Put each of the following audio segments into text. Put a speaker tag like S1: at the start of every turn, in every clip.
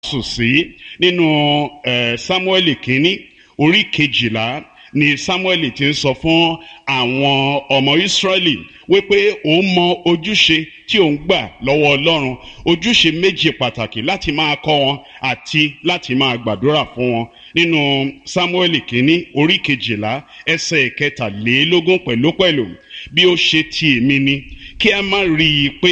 S1: sùn sí nínú Sámúẹ́lì kínní orí 12 ni Sámúẹ́lì ti ń sọ fún àwọn ọmọ Ísírẹ́lì wípé òun mọ ojúṣe tí òun gbà lọ́wọ́ Ọlọ́run, ojúṣe méjì pàtàkì láti máa kọ́ wọn àti láti máa gbàdúrà fún wọn. Nínú Sámúẹ́lì kínní orí 12 ẹsẹ̀ 23 pẹ̀lúpẹ̀lú, bí ó ṣe ti èmi ni kí a má rí i pé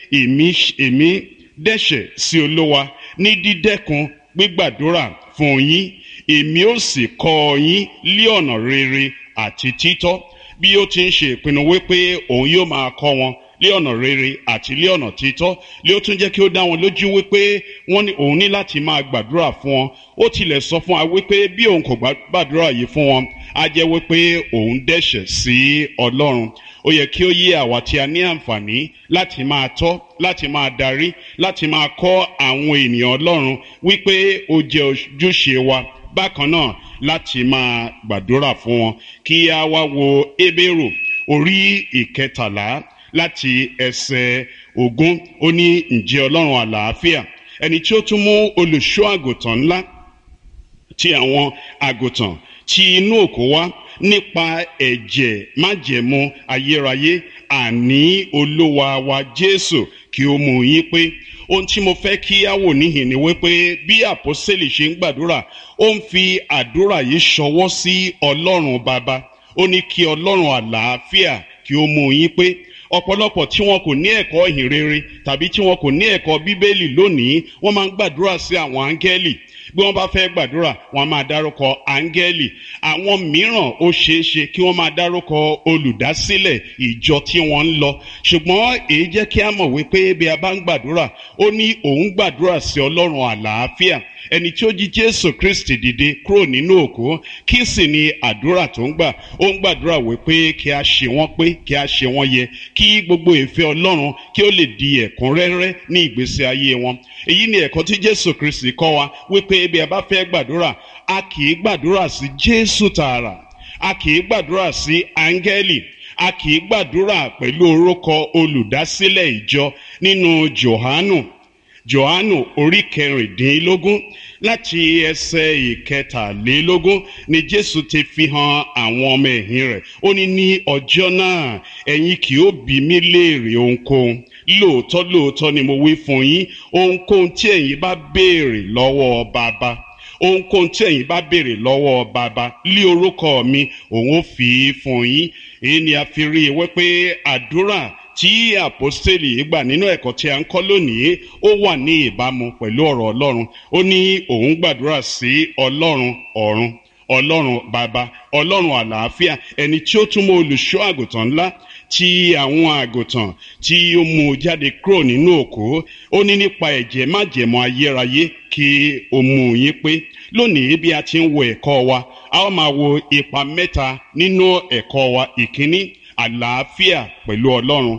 S1: èmi dẹ́ṣẹ̀ sí Olúwa ní dídẹ́kun gbígbàdúrà fún yín, èmi ó sì kọ́ yín lí ọ̀nà rere àti títọ́. Bí ó ti ń ṣe ìpinnu wípé òun yóò máa kọ́ wọn lé ọ̀nà rere àti lé ọ̀nà títọ́, lé ó tún jẹ́ kí ó dá wọn lójú wípé òun ní láti máa gbàdúrà fún wọn. Ó tilẹ̀ sọ fún wa wípé bí òun kò gbàdúrà yìí fún wọn, á jẹ́ wípé òun dẹ́ṣẹ̀ sí Ọlọ́run. Ó yẹ kí ó yé àwa tí a ní àǹfààní láti máa tọ́, láti máa darí, láti máa kọ́ àwọn ènìyàn Ọlọ́run wípé ó jẹ́ ojúṣe wa bákan náà láti máa gbàdúrà fún wọn. Kí a wá wo Hébérù orí 13 láti ẹsẹ̀ 20, ó ní ǹjẹ́ Ọlọ́run àlàáfíà, ẹni tí ó tún mú olùṣọ́ àgùntàn ńlá ti àwọn àgùntàn tí inú òkú wá nípa ẹ̀jẹ̀ májẹ̀mú ayérayé, àní Olúwa wa Jésù, kí ó mú yín pé. Ohun tí mo fẹ́ kí á wò níhìn ni wípé bí àpọ́sítélì ṣe ń gbàdúrà, ó ń fi àdúrà yìí ṣọwọ́ sí Ọlọ́run Baba. Ó ní kí Ọlọ́run àlàáfíà kí ó mú yín pé. Ọ̀pọ̀lọpọ̀ tí wọn kò ní ẹ̀kọ́ ìhìnrere tàbí tí wọn kò ní ẹ̀kọ́ Bíbélì lónìí, wọ́n máa ń gbàdúrà sí àwọn áńgẹ́lì. Bí wọ́n bá fẹ́ gbàdúrà, wọ́n máa dárúkọ áńgẹ́lì. Àwọn mìíràn ó ṣeéṣe kí wọ́n máa dárúkọ olùdásílẹ̀ ìjọ tí wọ́n ń lọ. Ṣùgbọ́n èyí jẹ́ kí a mọ̀ wípé bí a bá ń gbàdúrà, ó ní òun gbàdúrà sí Ọlọ́run àlàáfíà, ẹni tí ó jí Jésù Kristi dìde kúrò nínú òkú. Kí sì ni àdúrà tó ń gbà? Ó ń gbàdúrà wípé kí a ṣe wọ́n pé, kí a ṣe wọ́n yẹ, kí gbogbo ìfẹ́ Ọlọ́run kí ó lè di ẹ̀kúnrẹ́rẹ́ ní ìgbésí ayé wọn. Èyí ni ẹ̀kọ́ tí Jésù Kristi kọ́ wa wípé bí a bá fẹ́ gbàdúrà, a kì í gbàdúrà sí Jésù tààrà, a kì í gbàdúrà sí áńgẹ́lì, a kì í gbàdúrà pẹ̀lú orúkọ olùdásílẹ̀ ìjọ. Nínú Jòhánù orí 16 láti ẹsẹ̀ 23 ni Jésù ti fi hàn àwọn ọmọ ẹ̀yìn rẹ̀. Ó ní ọjọ́ náà ẹ̀yin kì ó bi mí léèrè ohunkóhun. Lóòótọ́ lóòótọ́ ni mo wí fún yín, ohunkóhun tí ẹ̀yin bá béèrè lọ́wọ́ Baba, ohunkóhun tí ẹ̀yin bá béèrè lọ́wọ́ Baba lí orúkọ mi, òun ó fi í fún yín. Èyí ni a fi rí i wípé àdúrà tí àpọ́sítélì gbà nínú ẹ̀kọ́ tí a ń kọ́ lónìí, ó wà ní ìbámu pẹ̀lú ọ̀rọ̀ Ọlọ́run. Ó ní òun gbàdúrà sí Ọlọ́run ọ̀run, Ọlọ́run Baba, Ọlọ́run àlàáfíà, ẹni tí ó tún mú olùṣọ́ àgùntàn ńlá tí àwọn àgùntàn tí ó mú jáde kúrò nínú òkú. Ó ní nípa ẹ̀jẹ̀ májẹ̀mú ayérayé kí ó mú yín pé. Lónìí bí a ti ń wo ẹ̀kọ́ wa, a ó máa wo ipa mẹ́ta nínú ẹ̀kọ́ wa. Ìkíní, àlàáfíà pẹ̀lú Ọlọ́run,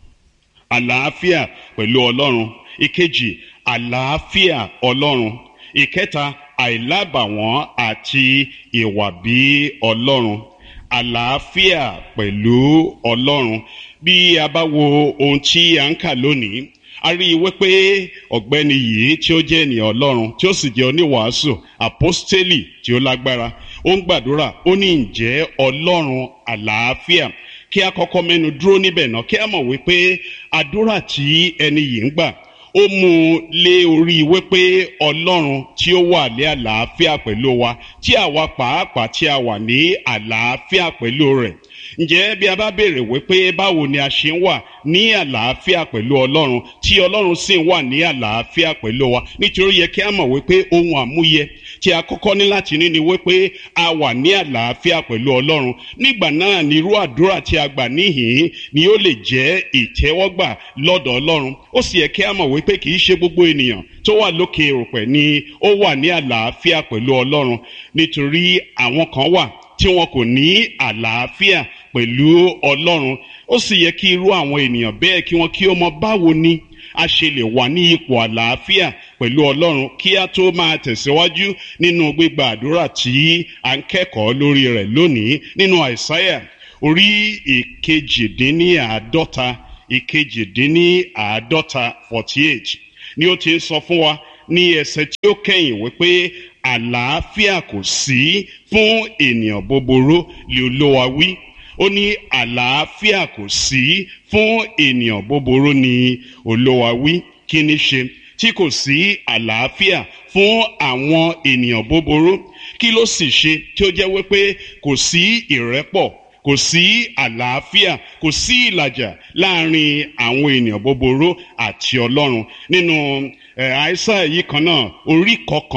S1: àlàáfíà pẹ̀lú Ọlọ́run. Ìkejì, àlàáfíà Ọlọ́run. Ìkẹta, àìlábàwọ́n àti ìwà bí Ọlọ́run. Àlàáfíà pẹ̀lú Ọlọ́run. Bí a bá wo ohun tí a ń kà lónìí, a rí i wípé ọ̀gbẹ́ni yìí tí ó jẹ́ ènìyàn Ọlọ́run, tí ó sì jẹ́ oníwàásù, àpọ́stélì tí ó lágbára, ó ń gbàdúrà. Ó ní ǹjẹ́ Ọlọ́run àlàáfíà. Kí a kọ́kọ́ mẹ́nu dúró níbẹ̀ náà, kí a mọ̀ wípé àdúrà tí ẹni yìí ń gbà, ó mú un lé orí wípé Ọlọ́run tí ó wà ní àlàáfíà pẹ̀lú wa, tí àwa pàápàá tí a wà ní àlàáfíà pẹ̀lú rẹ̀. Ǹjẹ́ bí a bá béèrè wípé báwo ni a ṣe ń wà ní àlàáfíà pẹ̀lú Ọlọ́run, tí Ọlọ́run sì ń wà ní àlàáfíà pẹ̀lú wa? Nítorí yẹ kí a mọ̀ wípé ohun àmúyẹ tí a kọ́kọ́ ní láti ní ni wípé a wà ní àlàáfíà pẹ̀lú Ọlọ́run. Nígbà náà ni irú àdúrà tí a gbà níhìn ni ó lè jẹ́ ìtẹ́wọ́gbà lọ́dọ̀ Ọlọ́run. Ó sì yẹ kí a mọ̀ wípé kì í ṣe gbogbo ènìyàn tó wà lókè erùpẹ̀ ni ó wà ní àlàáfíà pẹ̀lú Ọlọ́run, nítorí àwọn kan wà tí wọn kò ní àlàáfíà pẹ̀lú Ọlọ́run. Ó sì yẹ kí irú àwọn ènìyàn bẹ́ẹ̀ kí wọ́n kí ó mọ báwo ni a ṣe lè wà ní ipò àlàáfíà pẹ̀lú Ọlọ́run kí a tó máa tẹ̀síwájú nínú gbígba àdúrà tí a ń kẹ́kọ̀ọ́ lórí rẹ̀ lónìí. Nínú Àìsáyà orí ìkejìdínláàádọ́ta 48 ni ó ti ń sọ fún wa ní ẹsẹ̀ tí ó kẹ́yìn wípé àlàáfíà kò sí fún ènìyàn búburú lé Olúwa wí. Ó ní àlàáfíà kò sí fún ènìyàn búburú ní Olúwa wí. Kí ni ṣe tí kò sí àlàáfíà fún àwọn ènìyàn búburú? Kí ló sì ṣe tí ó jẹ́ wípé kò sí ìrẹ́pọ̀, kò sí àlàáfíà, kò sí ìlàjà láàrin àwọn ènìyàn búburú àti Ọlọ́run? Nínú Àìsáyà yìí kan náà, orí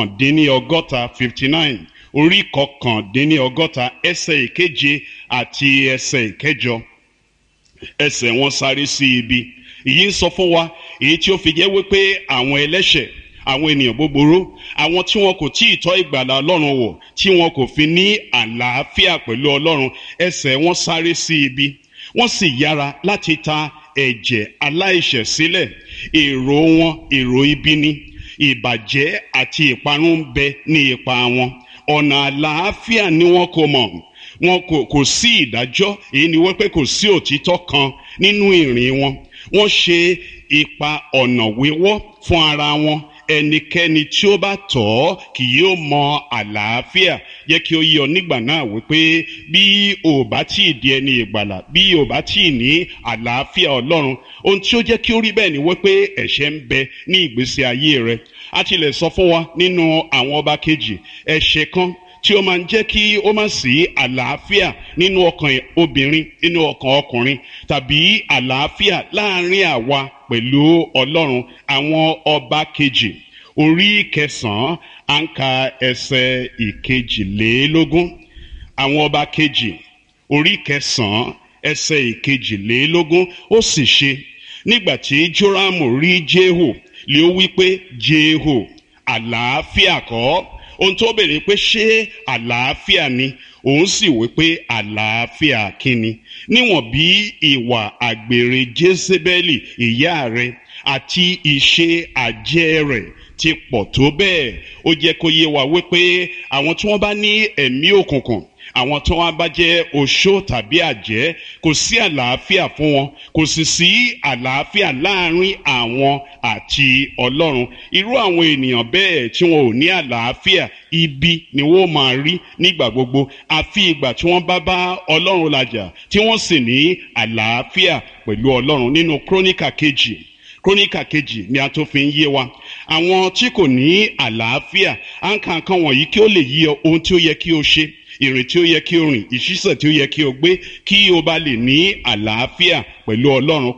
S1: 59 orí 59 ẹsẹ̀ ìkeje àti ẹsẹ̀ ìkẹjọ, ẹsẹ̀ wọn sáré sí ibi. Èyí ń sọ fún wa èyí tí ó fi jẹ́ wípé àwọn ẹlẹ́ṣẹ̀, àwọn ènìyàn búburú, àwọn tí wọn kò tí ì tọ́ ìgbàlà Ọlọ́run wò, tí wọn kò fi ní àlàáfíà pẹ̀lú Ọlọ́run, ẹsẹ̀ wọn sáré sí ibi, wọ́n sì yára láti ta ẹ̀jẹ̀ aláìṣẹ̀ sílẹ̀. Èrò wọn èrò ibi ni, ìbàjẹ́ àti ìparun ń bẹ ní ipa wọn. Ọ̀nà àlàáfíà ni wọn kò mọ̀, wọn kò sí ìdájọ́, èyí ni wípé kò sí òtítọ́ kan nínú ìrìn wọn. Wọ́n ṣe ipa ọ̀nà wíwọ́ fún ara wọn. Ẹnikẹ́ni tí ó bá tọ̀ ọ́ kì yóò mọ àlàáfíà. Yẹ kí ó yé ọ nígbà náà wípé bí o bá tí ì di ẹni ìgbàlà, bí o bá tí ì ní àlàáfíà Ọlọ́run, ohun tí ó jẹ́ kí ó rí bẹ́ẹ̀ ni wípé ẹ̀ṣẹ̀ ń bẹ ní ìgbésí ayé rẹ. A ti lè sọ fún wa nínú àwọn ọba kejì, ẹ̀ṣẹ̀ kan tí ó máa ń jẹ́ kí ó má sí àlàáfíà nínú ọkàn obìnrin, nínú ọkàn ọkùnrin, tàbí àlàáfíà láàrin àwa pẹ̀lú Ọlọ́run. Àwọn ọba kejì orí 9 à ń ka ẹsẹ̀ 22. Àwọn ọba kejì orí 9 ẹsẹ̀ 22. Ó sì ṣe nígbà tí Jórámù rí Jéhù, lé ó wí pé, Jéhù, àlàáfíà kọ́? Ohun tó béèrè pé ṣé àlàáfíà ni? Òun sì wí pé àlàáfíà kíni? Níwọ̀n bí ìwà àgbèrè Jézébẹ́lì ìyá rẹ̀ àti ìṣe àjẹ́ rẹ̀ ti pọ̀ tó bẹ́ẹ̀. Ó jẹ́ kó yé wa wípé àwọn tí wọ́n bá ní ẹ̀mí òkùnkùn, àwọn tí wọ́n bá jẹ́ oṣó tàbí àjẹ́, kò sí àlàáfíà fún wọn, kò sì sí àlàáfíà láàrin àwọn àti Ọlọ́run. Irú àwọn ènìyàn bẹ́ẹ̀ tí wọn ò ní àlàáfíà, ibi ni wọ́n máa rí nígbà gbogbo, àfi ìgbà tí wọ́n bá bá Ọlọ́run làjà tí wọ́n sì ní àlàáfíà pẹ̀lú Ọlọ́run. Nínú Króníkà kejì ni a tó fi ń yé wa àwọn tí kò ní àlàáfíà. À ń ka nǹkan wọ̀nyí kí ó lè yé ọ ohun tí ó yẹ kí o ṣe, ìrìn tí ó yẹ kí o rìn, ìṣísẹ̀ tí ó yẹ kí o gbé, kí o bá lè ní àlàáfíà pẹ̀lú Ọlọ́run.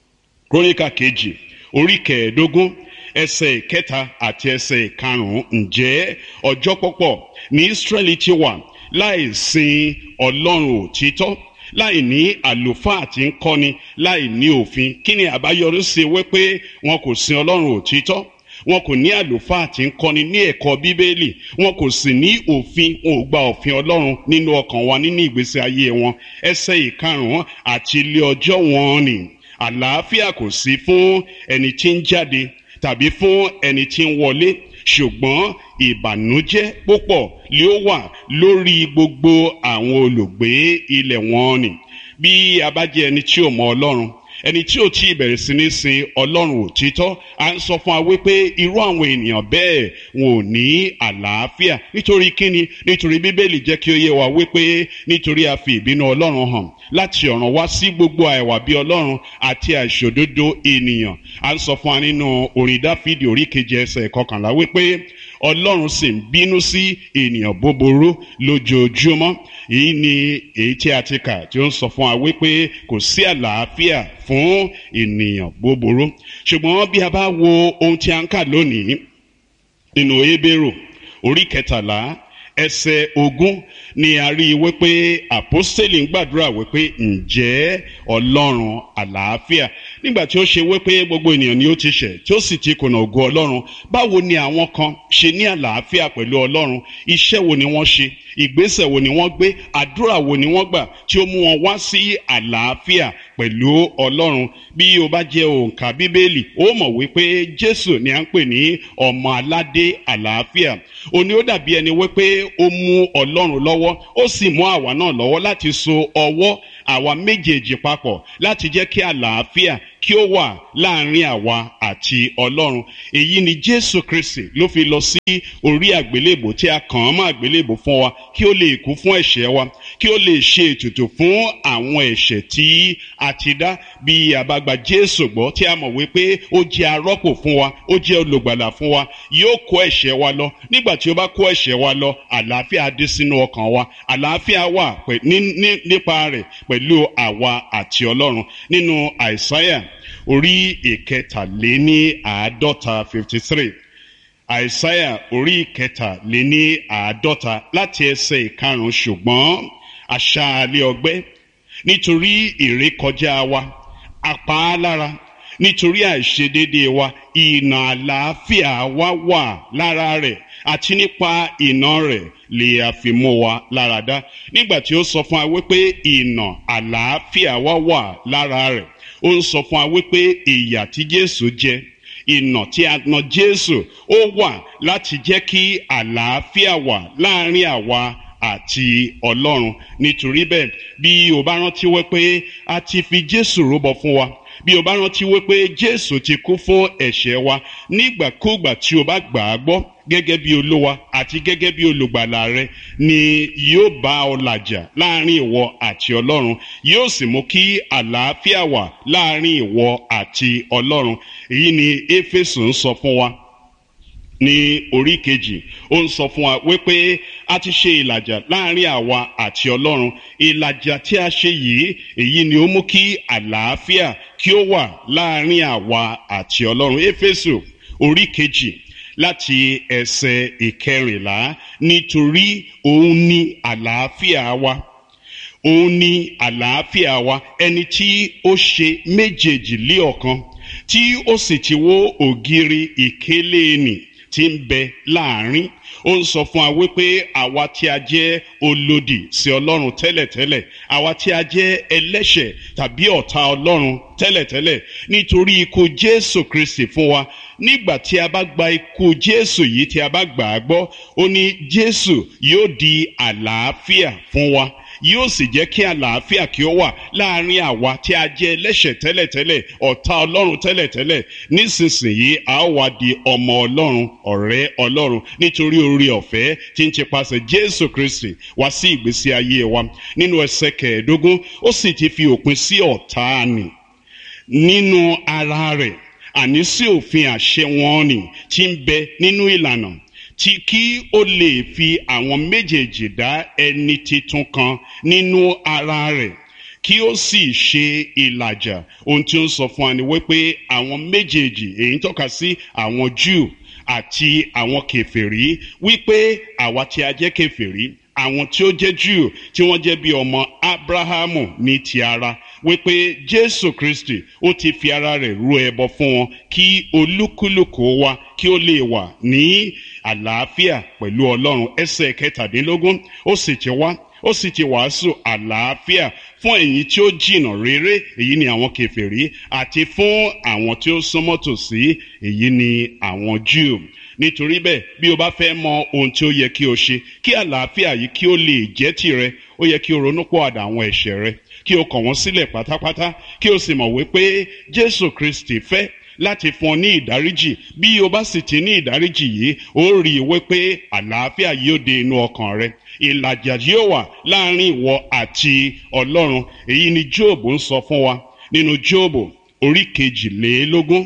S1: Króníkà kejì orí 15 ẹsẹ̀ 3 àti ẹsẹ̀ 5. Ǹjẹ́ ọjọ́ pọ̀pọ̀ ní Ísírẹ́lì ti wà láì sin Ọlọ́run òtítọ́, láì ní àlùfáà tí ń kọ́ni, láì ní òfin? Kí ni àbáyọrí sí wípé wọn kò sin Ọlọ́run òtítọ́? Wọn kò ní àlùfáà tí ń kọ́ni ní ẹ̀kọ́ Bíbélì, wọn kò sì ní òfin, wọn ò gba òfin Ọlọ́run nínú ọkàn wa, nínú ìgbésí ayé wọn. Ẹsẹ̀ 5 àti ilé ọjọ́ wọn ni àlàáfíà kò sí fún ẹni tí ń jáde tàbí fún ẹni tí ń wọlé, ṣùgbọ́n ìbànújẹ́ púpọ̀ ni ó wà lórí gbogbo àwọn olùgbé ilẹ̀ wọn ni. Bí a bá jẹ́ ẹni tí ò mọ Ọlọ́run, ẹni tí ò tí ì bẹ̀rẹ̀ sí ní sin Ọlọ́run òtítọ́, à ń sọ fún wa wípé irú àwọn ènìyàn bẹ́ẹ̀ wọn ò ní àlàáfíà. Nítorí kíni? Nítorí Bíbélì jẹ́ kí ó yé wa wípé nítorí a fi ìbínú Ọlọ́run hàn láti ọ̀run wá sí gbogbo àìwà bí Ọlọ́run àti àìṣòdodo ènìyàn. À ń sọ fún wa nínú orin Dáfídì orí 7 ẹsẹ̀ 11 wípé Ọlọ́run sì ń bínú sí ènìyàn búburú lójoojúmọ́. Èyí ni èyí tí a ti kà tí ó ń sọ fún wa wípé kò sí àlàáfíà fún ènìyàn búburú. Ṣùgbọ́n bí a bá wo ohun tí a ń kà lónìí nínú Hébérù orí 13 ẹsẹ̀ 20 ni a rí wípé àpọ́stélì ń gbàdúrà wípé ǹjẹ́ Ọlọ́run àlàáfíà, nígbà tí ó ṣe wípé gbogbo ènìyàn ni ó ti ṣẹ̀ tí ó sì ti kùnà ògo Ọlọ́run, báwo ni àwọn kan ṣe ní àlàáfíà pẹ̀lú Ọlọ́run? Iṣẹ́ wo ni wọ́n ṣe? Ìgbésẹ̀ wo ni wọ́n gbé? Àdúrà wo ni wọ́n gbà tí ó mú wọn wá sí àlàáfíà pẹ̀lú Ọlọ́run? Bí o bá jẹ́ òǹkà Bíbélì, ó mọ̀ wípé Jésù ni à ń pè ní ọmọ aládé àlàáfíà. Ó ní ó dàbí ẹni wípé ó mú Ọlọ́run lọ́wọ́, ó sì mú àwa náà lọ́wọ́ láti so ọwọ́ àwa méjèèjì papọ̀ láti jẹ́ kí àlàáfíà kí kí ó wà láàrin àwa àti Ọlọ́run. Èyí ni Jésù Kristi ló fi lọ sí orí àgbélébò tí a kàn án mọ́ àgbélébò fún wa, kí ó lè kú fún ẹ̀ṣẹ̀ wa, kí ó lè ṣe ètùtù fún àwọn ẹ̀ṣẹ̀ tí a ti dá. Bí a bá gba Jésù gbọ́ tí a mọ̀ wípé ó jẹ́ arọ́pò fún wa, ó jẹ́ olùgbàlà fún wa, yóò kó ẹ̀ṣẹ̀ wa lọ. Nígbà tí ó bá kó ẹ̀ṣẹ̀ wa lọ, àlàáfíà dé sínú ọkàn wa, àlàáfíà wà nípa rẹ̀ pẹ̀lú àwa àti Ọlọ́run. Nínú Àìsáyà orí ìkẹtàléníàádọ́ta 53, Àìsáyà orí ìkẹtàléníàádọ́ta láti ẹsẹ̀ ìkarùn-ún, ṣùgbọ́n aṣáálẹ̀ ọgbẹ́ nítorí ìrékọjá wa, a pa á lára nítorí àìṣedéédéé wa, ìnà àlàáfíà wa wà lára rẹ̀, àti nípa ìnà rẹ̀ lè a fi mú wa lára dá. Nígbà tí ó sọ fún wa wípé ìnà àlàáfíà wa wà lára rẹ̀, ó ń sọ fún wa wípé ìyà tí Jésù jẹ, ìnà tí a nà Jésù, ó wà láti jẹ́ kí àlàáfíà wà láàrin àwa àti Ọlọ́run. Nítorí bẹ́ẹ̀, bí o bá rántí wípé a ti fi Jésù rúbọ fún wa, bí o bá rántí wípé Jésù ti kú fún ẹ̀ṣẹ̀ wa, nígbàkúgbà tí o bá gbà á gbọ́ gẹ́gẹ́ bí Olúwa àti gẹ́gẹ́ bí olùgbàlà rẹ, ni yóò bá ọ làjà láàrin ìwọ àti Ọlọ́run, yóò sì mú kí àlàáfíà wà láàrin ìwọ àti Ọlọ́run. Èyí ni Éfésù ń sọ fún wa ní orí kejì. Ó ń sọ fún wa wípé a ti ṣe ìlàjà láàrin àwa àti Ọlọ́run. Ìlàjà tí a ṣe yìí, èyí ni ó mú kí àlàáfíà kí ó wà láàrin àwa àti Ọlọ́run. Éfésù orí kejì láti ẹsẹ̀ ìkẹrìnlá, nítorí òun ni àlàáfíà wa, òun ni àlàáfíà wa, ẹni tí ó ṣe méjèèjì lé ọ̀kan, tí ó sì ti wó ògiri ìkélé nì tí ń bẹ láàrin. Ó ń sọ fún wa wípé àwa tí a jẹ́ olòdì sí Ọlọ́run tẹ́lẹ̀tẹ́lẹ̀, àwa tí a jẹ́ ẹlẹ́ṣẹ̀ tàbí ọ̀tá Ọlọ́run tẹ́lẹ̀tẹ́lẹ̀, nítorí ikú Jésù Kristi fún wa. Nígbà tí a bá gba ikú Jésù yìí, tí a bá gbà á gbọ́, ó ní Jésù yóò di àlàáfíà fún wa, yóò sì jẹ́ kí àlàáfíà kí ó wà láàrin àwa tí a jẹ́ ẹlẹ́ṣẹ̀ tẹ́lẹ̀tẹ́lẹ̀, ọ̀tá Ọlọ́run tẹ́lẹ̀tẹ́lẹ̀. Nísinsìnyí a ó wá di ọmọ Ọlọ́run, ọ̀rẹ́ Ọlọ́run, nítorí oore ọ̀fẹ́ tí ń tipasẹ̀ Jésù Kristi wá sí ìgbésí ayé wa. Nínú ẹsẹ̀ 15, ó sì ti fi òpin sí ọ̀tá nì nínú ara rẹ̀, àní sí òfin àṣẹ wọn nì tí ń bẹ nínú ìlànà, tí kí ó lè fi àwọn méjèèjì dá ẹni titun kan nínú ara rẹ̀, kí ó sì ṣe ìlàjà. Ohun tí ó ń sọ fún wa ni wípé àwọn méjèèjì, èyí ń tọ́ka sí àwọn Júù àti àwọn kèfèrí, wípé àwa tí a jẹ́ kèfèrí, àwọn tí ó jẹ́ Júù tí wọ́n jẹ́ bí ọmọ Ábúráhámù ní ti ara, wípé Jésù Kristi ó ti fi ara rẹ̀ rú ẹbọ fún wọn, kí olúkúlùkù wa kí ó lè wà ní àlàáfíà pẹ̀lú Ọlọ́run. Ẹsẹ̀ 17, ó sì ti wá, ó sì ti wàásù àlàáfíà fún ẹ̀yin tí ó jìnnà réré, èyí ni àwọn kèfèrí, àti fún àwọn tí ó súnmọ́ tòsí, èyí ni àwọn Júù. Nítorí bẹ́ẹ̀, bí o bá fẹ́ mọ ohun tí ó yẹ kí o ṣe kí àlàáfíà yìí kí ó lè jẹ́ tìrẹ, ó yẹ kí o ronúpìwàdà àwọn ẹ̀ṣẹ̀ rẹ, kí o kọ̀ wọ́n sílẹ̀ pátápátá, kí o sì mọ̀ wípé Jésù Kristi fẹ́ láti fún ọ ní ìdáríjì. Bí o bá sì ti ní ìdáríjì yìí, ó rí i wípé àlàáfíà yóò dé inú ọkàn rẹ, ìlàjà yóò wà láàrin ìwọ àti Ọlọ́run. Èyí ni Jóòbù ń sọ fún wa nínú Jóòbù orí 22,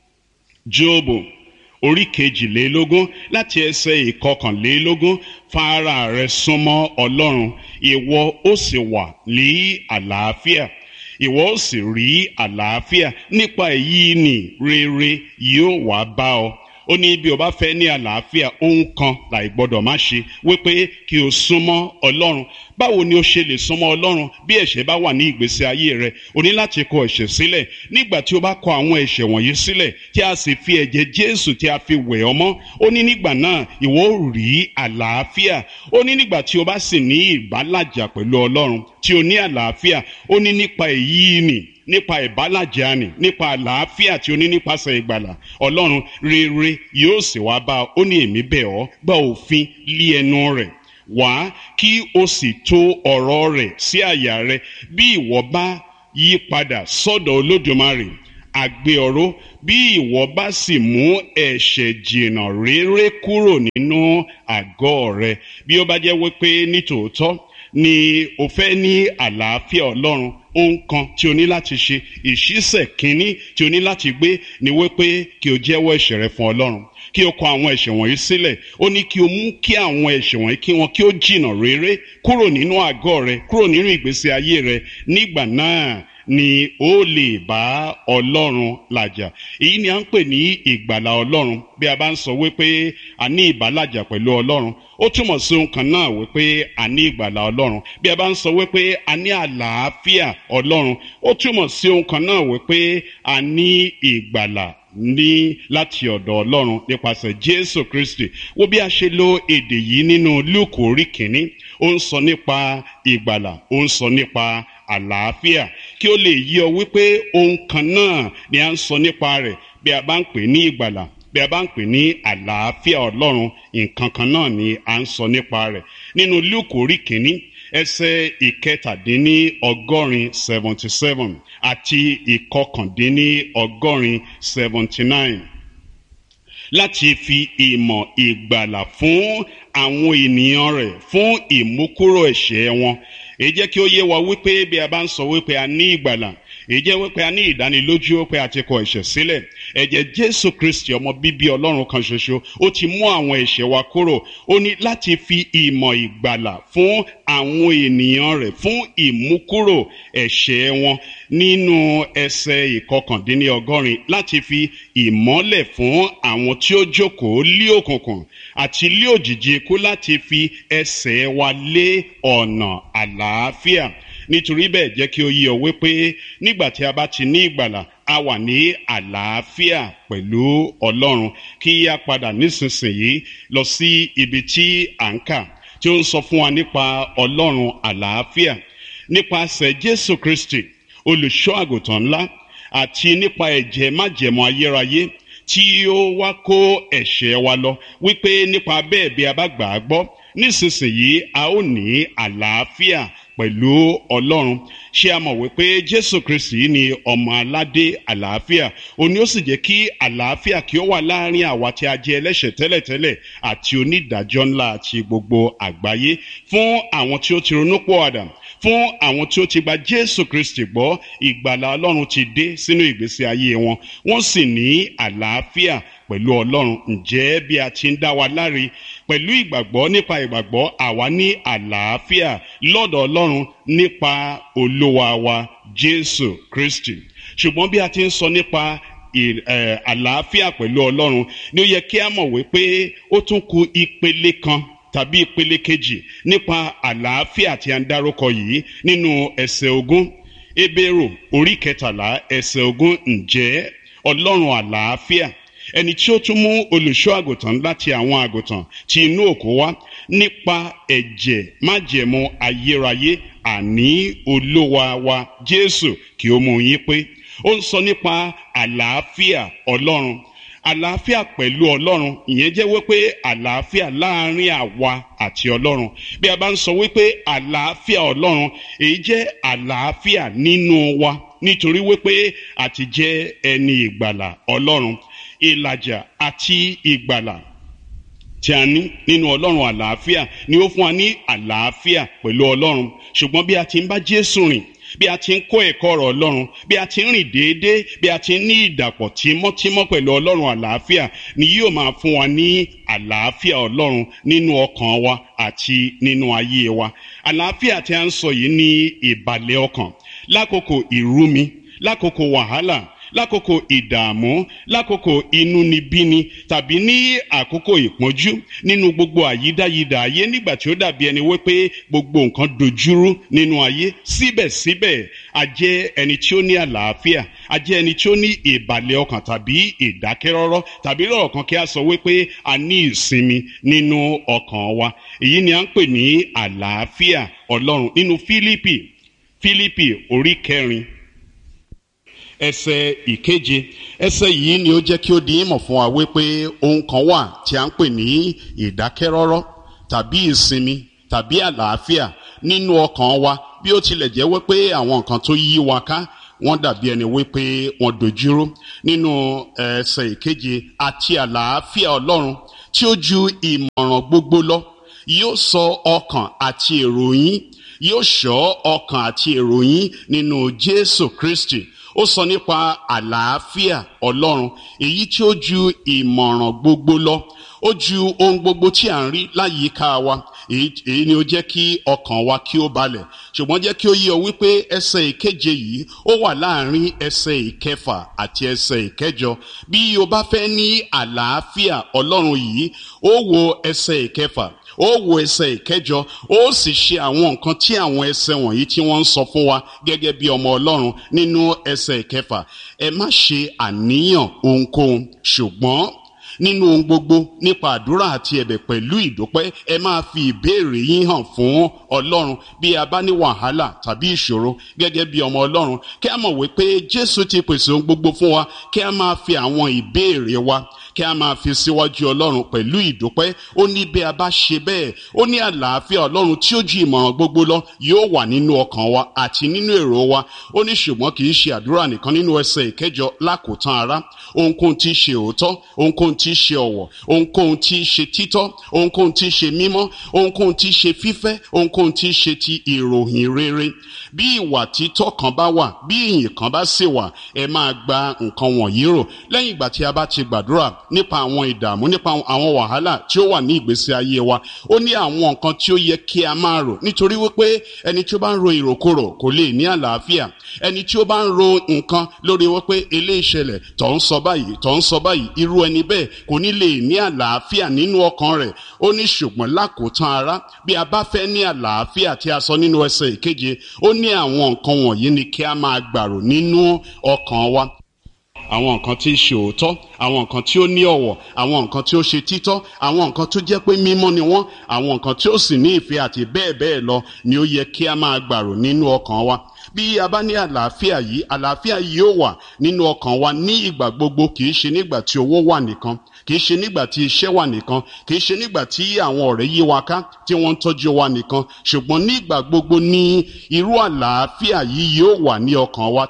S1: Jóòbù orí 22 láti ẹsẹ̀ 21, fara rẹ súnmọ́ Ọlọ́run, ìwọ ó sì wà ní àlàáfíà, ìwọ ó sì rí àlàáfíà, nípa èyí ni rere yóò wá bá ọ. Ó ní bí o bá fẹ́ ní àlàáfíà, ohun kan láì gbọ́dọ̀ má ṣe, wípé kí o súnmọ́ Ọlọ́run. Báwo ni o ṣe lè súnmọ́ Ọlọ́run bí ẹ̀ṣẹ̀ bá wà ní ìgbésí ayé rẹ? O ní láti kọ ẹ̀ṣẹ̀ sílẹ̀. Nígbà tí o bá kọ àwọn ẹ̀ṣẹ̀ wọ̀nyí sílẹ̀, tí a sì fi ẹ̀jẹ̀ Jésù tí a fi wẹ̀ ọ́ mọ́, ó ní nígbà náà ìwọ ó rí àlàáfíà. Ó ní nígbà tí o bá sì ní ìbálàjà pẹ̀lú Ọlọ́run, tí o ní àlàáfíà, ó ní nípa èyí ni, nípa ìbálàjà ni, nípa àlàáfíà tí o ní nípasẹ̀ ìgbàlà Ọlọ́run, rere yóò sì wá bá ọ. Ó ní èmi bẹ̀ ọ́, gba òfin lé ẹnu rẹ̀ wá, kí o sì tò ọ̀rọ̀ rẹ̀ sí àyà rẹ. Bí ìwọ bá yí padà sọ́dọ̀ Olódùmarè, àgbé ọ̀rọ̀ bí ìwọ bá sì mú ẹ̀ṣẹ̀ jìnnà réré kúrò nínú àgọ́ rẹ. Bí ó bá jẹ́ wípé nítòótọ́ ni o fẹ́ ní àlàáfíà Ọlọ́run, ohun kan tí o ní láti ṣe, ìṣísẹ̀ kínní tí o ní láti gbé ni wípé kí o jẹ́wọ́ ẹ̀ṣẹ̀ rẹ fún Ọlọ́run, kí o kọ àwọn ẹ̀ṣẹ̀ wọ̀nyí sílẹ̀. Ó ní kí o mú kí àwọn ẹ̀ṣẹ̀ wọ̀nyí kí ó jìnnà réré kúrò nínú àgọ́ rẹ, kúrò nínú ìgbésí ayé rẹ. Nígbà náà ni ó lè bá Ọlọ́run làjà. Èyí ni à ń pè ní ìgbàlà Ọlọ́run. Bí a bá ń sọ wípé a ní ìbálàjà pẹ̀lú Ọlọ́run, ó túmọ̀ sí ohun kan náà wípé a ní ìgbàlà Ọlọ́run. Bí a bá ń sọ wípé a ní àlàáfíà Ọlọ́run, ó túmọ̀ sí ohun kan náà wípé a ní ìgbàlà ní láti ọ̀dọ̀ Ọlọ́run nípasẹ̀ Jésù Kristi. Wo bí a ṣe lo èdè yìí nínú Lúùkù orí kìíní. Ó ń sọ nípa ìgbàlà, ó ń sọ nípa àlàáfíà, kí ó lè yí ọ wípé ohun kan náà ni a ń sọ nípa rẹ̀. Bí a bá ń pè ní ìgbàlà, bí a bá ń pè ní àlàáfíà Ọlọ́run, nǹkan kan náà ni a ń sọ nípa rẹ̀. Nínú Lúùkù orí kìíní ẹsẹ̀ ìkẹtàdínní 77 àti ìkọkàndínní 79, láti fi ìmọ̀ ìgbàlà fún àwọn ènìyàn rẹ̀ fún ìmúkúrò ẹ̀ṣẹ̀ wọn. Èyí jẹ́ kí ó yé wa wípé bí a bá ń sọ wípé a ní ìgbàlà, èyí jẹ́ wípé a ní ìdánilójú pé a ti kọ ẹ̀ṣẹ̀ sílẹ̀. Ẹ̀jẹ̀ Jésù Kristi ọmọ bíbí Ọlọ́run kan ṣoṣo, ó ti mú àwọn ẹ̀ṣẹ̀ wa kúrò. Ó ní láti fi ìmọ̀ ìgbàlà fún àwọn ènìyàn rẹ̀ fún ìmúkúrò ẹ̀ṣẹ̀ wọn. Nínú ẹsẹ̀ ìkọkàndínní 80, láti fi ìmọ́lẹ̀ fún àwọn tí ó jókòó lí òkùnkùn àti lí òjìji ikú, láti fi ẹsẹ̀ wa lé ọ̀nà àlàáfíà. Nítorí bẹ́ẹ̀ jẹ́ kí ó yé ọ wípé nígbà tí a bá ti ní ìgbàlà, a wà ní àlàáfíà pẹ̀lú Ọlọ́run. Kí a padà nísinsìnyí lọ sí ibi tí à ń kà, tí ó ń sọ fún wa nípa Ọlọ́run àlàáfíà nípasẹ̀ Jésù Kristi olùṣọ́ àgùntàn ńlá, àti nípa ẹ̀jẹ̀ májẹ̀mú ayérayé tí ó wá kó ẹ̀ṣẹ̀ wa lọ, wípé nípa bẹ́ẹ̀ bí a bá gbà á gbọ́, nísinsìnyí a ó ní àlàáfíà pẹ̀lú Ọlọ́run. Ṣé a mọ̀ wípé Jésù Kristi ni ọmọ aládé àlàáfíà? Ó ní ó sì jẹ́ kí àlàáfíà kí ó wà láàrin àwa tí a jẹ́ ẹlẹ́ṣẹ̀ tẹ́lẹ̀tẹ́lẹ̀ àti onídàájọ́ ńlá àti gbogbo àgbáyé, fún àwọn tí ó ti ronúpìwàdà, fún àwọn tí ó ti gba Jésù Kristi gbọ́. Ìgbàlà Ọlọ́run ti dé sínú ìgbésí ayé wọn, wọ́n sì ní àlàáfíà pẹ̀lú Ọlọ́run. Ǹjẹ́ bí a ti ń dá wa láre pẹ̀lú ìgbàgbọ́, nípa ìgbàgbọ́ àwa ní àlàáfíà lọ́dọ̀ Ọlọ́run nípa Olúwa wa Jésù Kristi. Ṣùgbọ́n bí a ti ń sọ nípa àlàáfíà pẹ̀lú Ọlọ́run, ni ó yẹ kí a mọ̀ wípé ó tún kù ìpele kan tàbí ìpele kejì nípa àlàáfíà tí a ń dárúkọ yìí nínú ẹsẹ̀ 20. Hébérù orí 13 ẹsẹ̀ 20. Ǹjẹ́ Ọlọ́run àlàáfíà, ẹni tí ó tún mú olùṣọ́ àgùntàn láti àwọn àgùntàn tí inú òkú wá, nípa ẹ̀jẹ̀ májẹ̀mú ayérayé, àní Olúwa wa Jésù, kí ó mú yín pé. Ó ń sọ nípa àlàáfíà Ọlọ́run, àlàáfíà pẹ̀lú Ọlọ́run. Ìyẹn jẹ́ wípé àlàáfíà láàrin àwa àti Ọlọ́run. Bí a bá ń sọ wípé àlàáfíà Ọlọ́run, èyí jẹ́ àlàáfíà nínú wa, nítorí wípé a ti jẹ́ ẹni ìgbàlà Ọlọ́run. Ìlàjà àti ìgbàlà tí a ní nínú Ọlọ́run àlàáfíà ni ó fún wa ní àlàáfíà pẹ̀lú Ọlọ́run. Ṣùgbọ́n bí a ti ń bá Jésù rìn, bí a ti ń kọ́ ẹ̀kọ́ ọ̀rọ̀ Ọlọ́run, bí a ti ń rìn déédéé, bí a ti ń ní ìdàpọ̀ tímọ́tímọ́ pẹ̀lú Ọlọ́run àlàáfíà, ni yóò máa fún wa ní àlàáfíà Ọlọ́run nínú ọkàn wa àti nínú ayé wa. Àlàáfíà tí a ń sọ yìí ní ìbàlẹ̀ ọkàn lákòókò ìrúmi, lákòókò wàhálà, lákòókò ìdààmú, lákòókò inúnibíni, tàbí ní àkókò ìpọ́njú, nínú gbogbo àyídáyidà ayé, nígbà tí ó dàbí ẹni wípé gbogbo nǹkan dojúrú nínú ayé. Síbẹ̀síbẹ̀ a jẹ́ ẹni tí ó ní àlàáfíà, a jẹ́ ẹni tí ó ní ìbàlẹ̀ ọkàn tàbí ìdákẹ́rọ́rọ́, tàbí lọ́rọ̀ kan kí a sọ wípé a ní ìsinmi nínú ọkàn wa. Èyí ni à ń pè ní àlàáfíà Ọlọ́run. Nínú Fílípì orí 4 ẹsẹ̀ 7, ẹsẹ̀ yìí ni ó jẹ́ kí ó di ìmọ̀ fún wa wípé ohun kan wà tí a ń pè ní ìdákẹ́rọ́rọ́ tàbí ìsinmi tàbí àlàáfíà nínú ọkàn wa, bí ó tilẹ̀ jẹ́ wípé àwọn nǹkan tó yí wa ká wọ́n dàbí ẹni wípé wọ́n dojúrú. Nínú ẹsẹ̀ ìkeje, àti àlàáfíà Ọlọ́run tí ó ju ìmọ̀ràn gbogbo lọ yóò sọ ọkàn àti èrò yín, yóò ṣọ́ ọkàn àti èrò yín nínú Jésù Kristi. Ó sọ nípa àlàáfíà Ọlọ́run èyí tí ó ju ìmọ̀ràn gbogbo lọ, ó ju ohun gbogbo tí à ń rí láyìíká wa. Èyí ni ó jẹ́ kí ọkàn wa kí ó balẹ̀. Ṣùgbọ́n jẹ́ kí ó yé ọ wípé ẹsẹ̀ ìkeje yìí ó wà láàrin ẹsẹ̀ ìkẹfà àti ẹsẹ̀ ìkẹjọ. Bí o bá fẹ́ ní àlàáfíà Ọlọ́run yìí, ó wo ẹsẹ̀ ìkẹfà, ó wo ẹsẹ̀ ìkẹjọ, ó sì ṣe àwọn nǹkan tí àwọn ẹsẹ̀ wọ̀nyí tí wọ́n ń sọ fún wa gẹ́gẹ́ bí ọmọ Ọlọ́run nínú ẹsẹ̀ ìkẹfà. Ẹ má ṣe àníyàn ohunkóhun, ṣùgbọ́n nínú ohun gbogbo nípa àdúrà àti ẹ̀bẹ̀ pẹ̀lú ìdúpẹ́ ẹ máa fi ìbéèrè yín hàn fún Ọlọ́run. Bí a bá ní wàhálà tàbí ìṣòro gẹ́gẹ́ bí ọmọ Ọlọ́run, kí a mọ̀ wípé Jésù ti pèsè ohun gbogbo fún wa, kí a máa fi àwọn ìbéèrè wa kí a máa fi síwájú Ọlọ́run pẹ̀lú ìdúpẹ́. Ó ní bí a bá ṣe bẹ́ẹ̀, ó ní àlàáfíà Ọlọ́run tí ó ju ìmọ̀ràn gbogbo lọ yóò wà nínú ọkàn wa àti nínú èrò wa. Ó ní ṣùgbọ́n kì í ṣe àdúrà nìkan. Nínú ẹsẹ̀ ìkẹjọ, lákòótán ará, ohunkóhun tí í ṣe òótọ́, ohunkóhun tí í ṣe ọ̀wọ̀, ohunkóhun tí í ṣe títọ́, ohunkóhun tí í ṣe mímọ́, ohunkóhun tí í ṣe fífẹ́, ohunkóhun tí í ṣe ti ìròyìn rere, bí ìwà títọ́ kan bá wà, bí ìyìn kan bá sì wà, ẹ máa gba nǹkan wọ̀nyí rò. Lẹ́yìn ìgbà tí a bá ti gbàdúrà nípa àwọn ìdààmú, nípa àwọn wàhálà tí ó wà ní ìgbésí ayé wa, ó ní àwọn nǹkan tí ó yẹ kí a máa rò. Nítorí wípé ẹni tí ó bá ń ro ìròkúrò kò lè ní àlàáfíà. Ẹni tí ó bá ń ro nǹkan lórí wípé eléyìí ṣẹlẹ̀, tó ń sọ báyìí, tó ń sọ báyìí, irú ẹni bẹ́ẹ̀ kò ní lè ní àlàáfíà nínú ọkàn rẹ̀. Ó ní ṣùgbọ́n lákòótán ará, bí a bá fẹ́ ní àlàáfíà tí a sọ nínú ẹsẹ̀ ìkeje, ó ní àwọn nǹkan wọ̀nyí ni kí a máa gbàrò nínú ọkàn wa. Àwọn nǹkan tí í ṣe òótọ́, àwọn nǹkan tí ó ní ọ̀wọ̀, àwọn nǹkan tí ó ṣe títọ́, àwọn nǹkan tó jẹ́ pé mímọ́ ni wọ́n, àwọn nǹkan tí ó sì ní ìfẹ́ àti bẹ́ẹ̀ bẹ́ẹ̀ lọ ni ó yẹ kí a máa gbàrò nínú ọkàn wa. Bí a bá ní àlàáfíà yìí yóò wà nínú ọkàn wa ní ìgbà gbogbo. Kì í ṣe nígbà tí owó wà nìkan, kì í ṣe nígbà tí iṣẹ́ wà nìkan, kì í ṣe nígbà tí àwọn ọ̀rẹ́ yí wa ká tí wọ́n ń tọ́jú wa nìkan, ṣùgbọ́n nígbà gbogbo ní irú àlàáfíà yìí yóò wà ní ọkàn wa.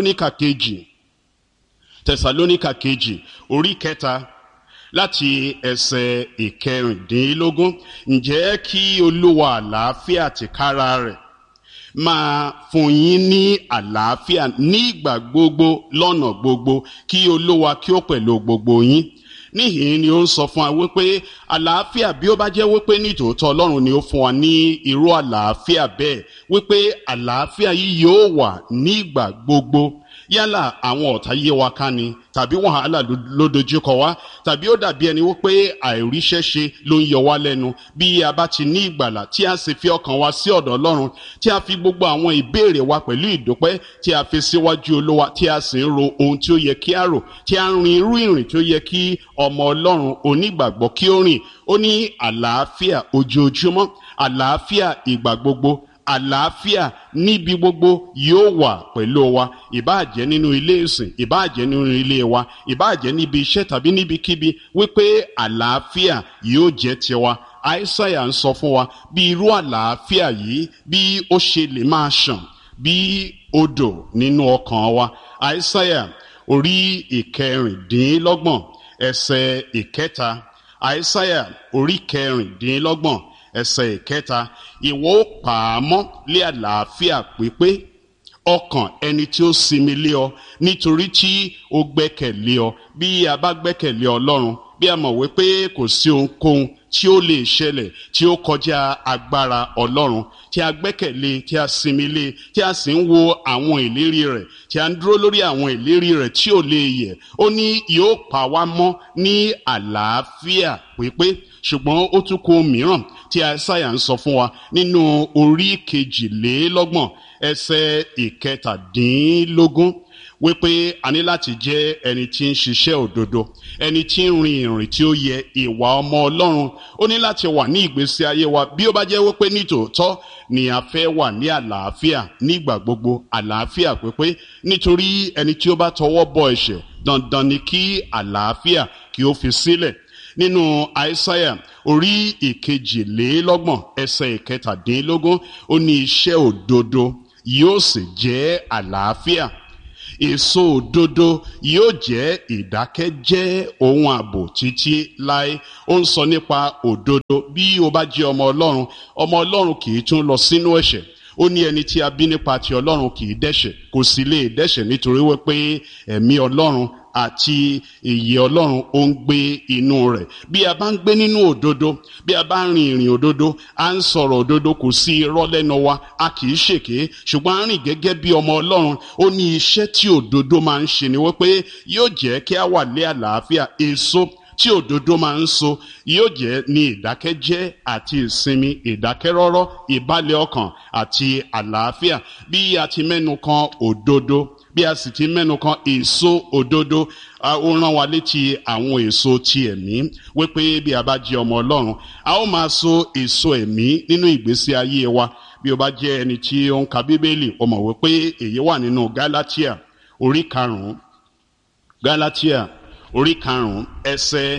S1: Tẹsalóníkà kejì orí 3 láti ẹsẹ̀ 16. Ǹjẹ́ kí Olúwa àlàáfíà tìkára rẹ̀ máa fún yín ní àlàáfíà ní ìgbà gbogbo lọ́nà gbogbo, kí Olúwa kí ó pẹ̀lú gbogbo yín. Níhìn ni ó ń sọ fún wa wípé àlàáfíà, bí ó bá jẹ́ wípé ní tòótọ́ Ọlọ́run ni ó fún wa ní irú àlàáfíà bẹ́ẹ̀, wípé àlàáfíà yìí yóò wà ní ìgbà gbogbo. Yálà àwọn ọ̀tá yé wa ká ni, tàbí wàhálà ló dojúkọ wá, tàbí ó dàbí ẹni wípé àìríṣẹ́ ṣe ló ń yọ wá lẹ́nu. Bí a bá ti ní ìgbàlà tí a sì fi ọkàn wa sí ọ̀dọ̀ Ọlọ́run, tí a fi gbogbo àwọn ìbéèrè wa pẹ̀lú ìdúpẹ́ tí a fi síwájú Olúwa, tí a sì ń ro ohun tí ó yẹ kí a rò, tí a ń rin irú ìrìn tí ó yẹ kí ọmọ Ọlọ́run onígbàgbọ́ kí ó rìn. Ó ní àlàáfíà ojoojúmọ́, àlàáfíà ìgbà gbogbo, àlàáfíà níbi gbogbo yóò wà pẹ̀lú wa. Ìbáà jẹ́ nínú ilé ìsìn, ìbáà jẹ́ nínú ilé wa, ìbáà jẹ́ níbi iṣẹ́ tàbí níbikíbi, wípé àlàáfíà yóò jẹ́ tiwa. Aísáyà ń sọ fún wa bí irú àlàáfíà yìí bí ó ṣe lè máa ṣàn bí odò nínú ọkàn wa. Aísáyà orí 26 ẹsẹ̀ 3. Aísáyà orí 26 ẹsẹ̀ 3. Ìwọ ó pa á mọ́ lé àlàáfíà pípé ọkàn ẹni tí ó sinmi lé ọ, nítorí tí ó gbẹ́kẹ̀lé ọ. Bí a bá gbẹ́kẹ̀lé Ọlọ́run, bí a mọ̀ wípé kò sí ohunkóhun tí ó lè ṣẹlẹ̀ tí ó kọjá agbára Ọlọ́run, tí a gbẹ́kẹ̀lé, tí a sinmi lé, tí a sì ń wo àwọn ìlérí rẹ̀, tí a ń dúró lórí àwọn ìlérí rẹ̀ tí ò lè yẹ̀. Ó ní yóò pa wá mọ́ ní àlàáfíà pípé. Ṣùgbọ́n ó tún kó mìíràn tí Aísáyà ń sọ fún wa nínú orí 22 ẹsẹ̀ 17, wípé a ní láti jẹ́ ẹni tí ń ṣiṣẹ́ òdodo, ẹni tí ń rin ìrìn tí ó yẹ, ìwà ọmọ Ọlọ́run. Ó ní láti wà ní ìgbésí ayé wa bí ó bá jẹ́ wípé ní tòótọ́ ni a fẹ́ wà ní àlàáfíà nígbà gbogbo, àlàáfíà pípé. Nítorí ẹni tí ó bá tọwọ́ bọ ẹ̀ṣẹ̀, dandan ni kí àlàáfíà kí ó fi sílẹ̀. Nínú Aísáyà orí 22 ẹsẹ̀ 17, ó ní iṣẹ́ òdodo yóò sì jẹ́ àlàáfíà, èso òdodo yóò jẹ́ ìdákẹ́jẹ́ ohun ààbò títí láé. Ó ń sọ nípa òdodo. Bí o bá jẹ́ ọmọ Ọlọ́run kì í tún lọ sínú ẹ̀ṣẹ̀. Ó ní ẹni tí a bí nípa ti Ọlọ́run kì í dẹ́ṣẹ̀, kò sì lè dẹ́ṣẹ̀ nítorí wípé ẹ̀mí Ọlọ́run àti ìyè Ọlọ́run ó ń gbé inú rẹ̀. Bí a bá ń gbé nínú òdodo, bí a bá ń rin ìrìn òdodo, a ń sọ̀rọ̀ òdodo, kò sí irọ́ lẹ́nu wa, a kì í ṣèké, ṣùgbọ́n a rìn gẹ́gẹ́ bí ọmọ Ọlọ́run. Ó ní iṣẹ́ tí òdodo máa ń ṣe ni wípé yóò jẹ́ kí a wà lé àlàáfíà. Èso tí òdodo máa ń so yóò jẹ́ ní ìdákẹ́jẹ́ àti ìsinmi, ìdákẹ́rọ́rọ́, ìbálẹ̀ ọkàn àti àlàáfíà. Bí a ti mẹ́nu kan òdodo, bí a sì ti mẹ́nu kan èso òdodo, ó rán wa létí àwọn èso ti ẹ̀mí, wípé bí a bá jẹ́ ọmọ Ọlọ́run, a ó máa so èso ẹ̀mí nínú ìgbésí ayé wa. Bí o bá jẹ́ ẹni tí ó ń ka Bíbélì, o mọ̀ wípé èyí wà nínú Gálátíà orí 5, Gálátíà orí 5 ẹsẹ̀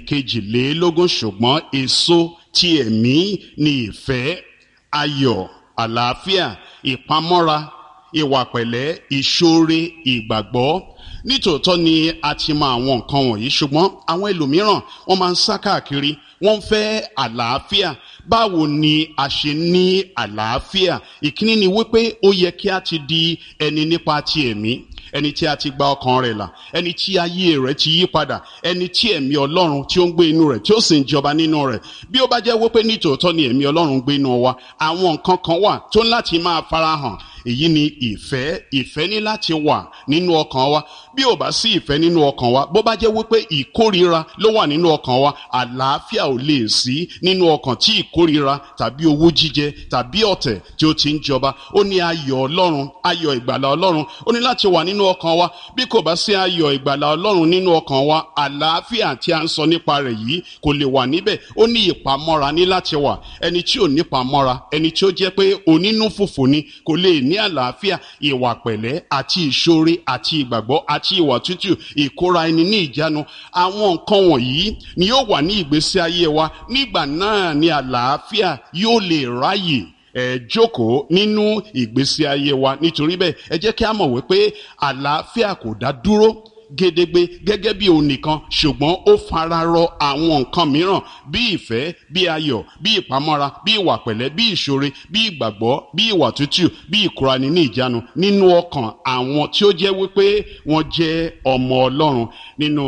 S1: 22. Ṣùgbọ́n èso ti ẹ̀mí ni ìfẹ́, ayọ̀, àlàáfíà, ìpamọ́ra, ìwà pẹ̀lẹ́, ìṣoore, ìgbàgbọ́. Nítòótọ́ ni a ti mọ àwọn nǹkan wọ̀nyí, ṣùgbọ́n àwọn ẹlòmíràn wọ́n máa ń sá káàkiri, wọ́n fẹ́ àlàáfíà. Báwo ni a ṣe ní àlàáfíà? Ìkíní ni wípé ó yẹ kí a ti di ẹni nípa ti ẹ̀mí, ẹni tí a ti gba ọkàn rẹ̀ là, ẹni tí ayé rẹ̀ ti yí padà, ẹni tí ẹ̀mí Ọlọ́run tí ó ń gbé inú rẹ̀, tí ó sì ń jọba nínú rẹ̀. Bí ó bá jẹ́ wípé nítòótọ́ ni ẹ̀mí Ọlọ́run gbé inú wa, àwọn nǹkan kan wà tó ń láti máa farahàn. Èyí ni ìfẹ́ ní láti wà nínú ọkàn wa. Bí ò bá sí ìfẹ́ nínú ọkàn wa, bó bá jẹ́ wípé ìkórira ló wà nínú ọkàn wa, àlàáfíà ò lè sí nínú ọkàn tí ìkórira tàbí owú jíjẹ tàbí ọ̀tẹ̀ tí ó ti ń jọba. Ó ní ayọ̀ Ọlọ́run, ayọ̀ ìgbàlà Ọlọ́run, ó ní láti wà nínú ọkàn wa. Bí kò bá sí ayọ̀ ìgbàlà Ọlọ́run nínú ọkàn wa, àlàáfíà tí a ń sọ nípa rẹ̀ yìí kò lè wà níbẹ̀. Ó ní ìpamọ́ra ní láti wà. Ẹni tí ò nípamọ́ra, ẹni tí ó jẹ́ pé onínú fùfù ni, kò lè ní àlàáfíà. Ìwà pẹ̀lẹ́ àti ìṣoore àti ìgbàgbọ́ àti ìwà tútù, ìkóra ẹni ní ìjánu, àwọn nǹkan wọ̀nyí ni yóò wà ní ìgbésí ayé wa. Nígbà náà ni àlàáfíà yóò lè ráyè jókòó nínú ìgbésí ayé wa. Nítorí bẹ́ẹ̀, ẹ jẹ́ kí a mọ̀ wípé àlàáfíà kò dá dúró gédégbé gẹ́gẹ́ bí òun nìkan, ṣùgbọ́n ó fararọ àwọn nǹkan mìíràn, bí ìfẹ́, bí ayọ̀, bí ìpamọ́ra, bí ìwà pẹ̀lẹ́, bí ìṣoore, bí ìgbàgbọ́, bí ìwà tútù, bí ìkóraẹni ní ìjánu nínú ọkàn àwọn tí ó jẹ́ wípé wọ́n jẹ́ ọmọ Ọlọ́run. Nínú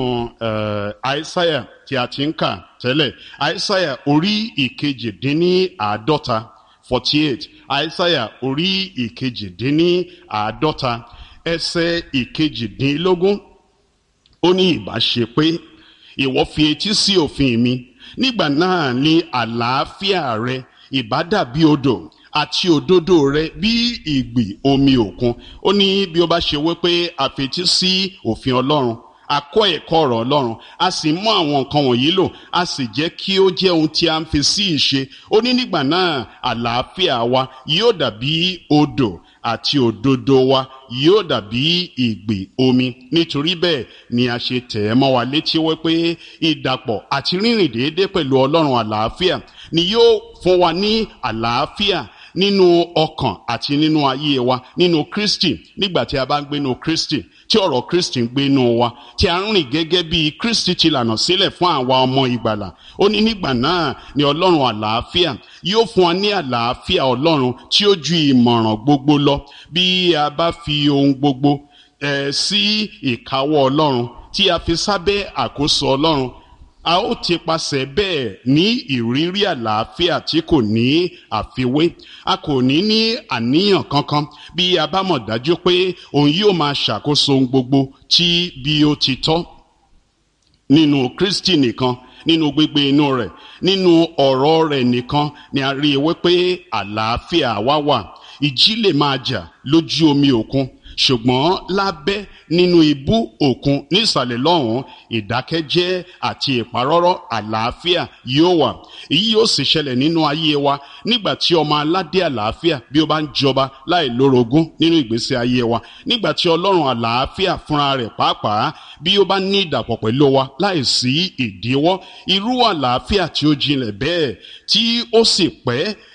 S1: Àìsáyà tí a ti ń kà tẹ́lẹ̀, Àìsáyà orí 48, 48, Àìsáyà orí 48 ẹsẹ̀ 18. Ó ní ìbá ṣe pé ìwọ fi etí sí òfin mi, nígbà náà ni àlàáfíà rẹ ìbá dàbí odò, àti òdodo rẹ bí ìgbì omi òkun. Ó ní bí ó bá ṣe wípé a fetí sí òfin Ọlọ́run, a kọ́ ẹ̀kọ́ ọ̀rọ̀ Ọlọ́run, a sì mú àwọn nǹkan wọ̀nyí lò, a sì jẹ́ kí ó jẹ́ ohun tí a ń fi sí ìṣe. Ó ní nígbà náà àlàáfíà wa yóò dàbí odò, àti òdodo wa yóò dàbí ìgbì omi. Nítorí bẹ́ẹ̀ ni a ṣe tẹ̀ ẹ́ mọ́ wa létí wípé ìdàpọ̀ àti rírìn déédéé pẹ̀lú Ọlọ́run àlàáfíà ni yóò fún wa ní àlàáfíà nínú ọkàn àti nínú ayé wa, nínú Kristi. Nígbà tí a bá ń gbé nínú Kristi, tí ọ̀rọ̀ Kristi ń gbé nínú wa, tí a ń rìn gẹ́gẹ́ bí Kristi ti lànà sílẹ̀ fún àwa ọmọ ìgbàlà, ó ní nígbà náà ni Ọlọ́run àlàáfíà yóò fún wa ní àlàáfíà Ọlọ́run tí ó ju ìmọ̀ràn gbogbo lọ. Bí a bá fi ohun gbogbo sí ìkáwọ́ Ọlọ́run, tí a fi sábẹ́ àkóso Ọlọ́run, a ó ti pasẹ̀ bẹ́ẹ̀ ní ìrírí àlàáfíà tí kò ní àfiwé. A kò ní àníyàn kankan bí a bá mọ̀ dájú pé òun yóò máa ṣàkóso ohun gbogbo tí bí ó ti tọ́. Nínú Kristi nìkan, nínú gbígbé inú rẹ̀, nínú ọ̀rọ̀ rẹ̀ nìkan ni a rí i wípé àlàáfíà wa wà. Ìjì lè máa jà lójú omi òkun, ṣùgbọ́n lábẹ́ nínú ibú òkun nísàlẹ̀ lọ́hùn, ìdákẹ́jẹ́ àti ìparọ́rọ́ àlàáfíà yóò wà. Èyí yóò sì ṣẹlẹ̀ nínú ayé wa nígbà tí ọmọ aládé àlàáfíà bí ó bá ń jọba láì lórogún nínú ìgbésí ayé wa. Nígbà tí Ọlọ́run àlàáfíà fúnra rẹ̀ pàápàá bí ó bá ní ìdàpọ̀ pẹ̀lú wa láì sí ìdíwọ́. Irú àlàáfíà tí ó jinlẹ̀ bẹ́ẹ̀ tí ó sì pẹ́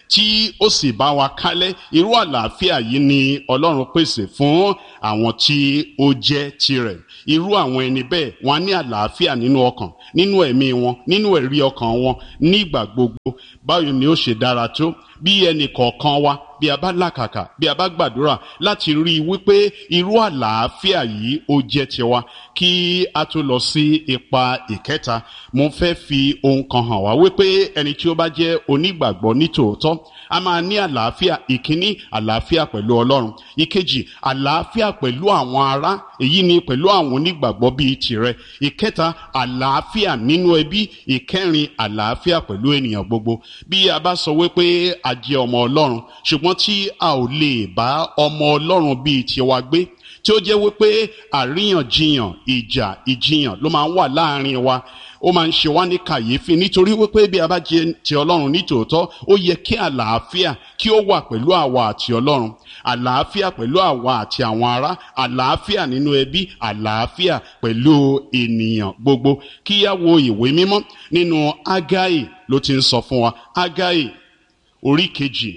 S1: tí ó sì bá wa kálẹ̀. Irú àlàáfíà yìí ni Ọlọ́run pèsè fún àwọn tí ó jẹ́ tirẹ̀. Irú àwọn ẹni bẹ́ẹ̀ wọ́n á ní àlàáfíà nínú ọkàn, nínú ẹ̀mí wọn, nínú ẹ̀rí ọkàn wọn nígbà gbogbo. Báwo ni ó ṣe dára tó bí ẹnì kọ̀ọ̀kan wa bí a bá làkàkà, bí a bá gbàdúrà láti rí i wípé irú àlàáfíà yìí ó jẹ́ tiwa. Kí a tó lọ sí ipa ìkẹta, mo fẹ́ fi ohun kan hàn wá wípé ẹni tí ó bá jẹ́ onígbàgbọ́ nítòótọ́ a máa ní àlàáfíà. Ìkíní, àlàáfíà pẹ̀lú Ọlọ́run. Ìkejì, àlàáfíà pẹ̀lú àwọn ará, èyí ni pẹ̀lú àwọn onígbàgbọ́ bíi tirẹ̀. Ìkẹta, àlàáfíà nínú ẹbí. Ìkẹrin, àlàáfíà pẹ̀lú ènìyàn gbogbo. Bí a bá sọ wípé a jẹ́ ọmọ Ọlọ́run ṣùgbọ́n tí a ò lè bá ọmọ Ọlọ́run bíi tiwa gbé, tí ó jẹ́ wípé àríyànjiyàn, ìjiyàn ló máa ń wà láàrin wa, ó máa ń ṣe wá ní kàyéfì, nítorí wípé bí a bá jẹ́ ti Ọlọ́run nítòótọ́, ó yẹ kí àlàáfíà kí ó wà pẹ̀lú àwa àti Ọlọ́run, àlàáfíà pẹ̀lú àwa àti àwọn ará, àlàáfíà nínú ẹbí, àlàáfíà pẹ̀lú ènìyàn gbogbo. Kí á wo ìwé mímọ́ nínú Ágáì ló ti ń sọ fún wa. Ágáì orí kejì.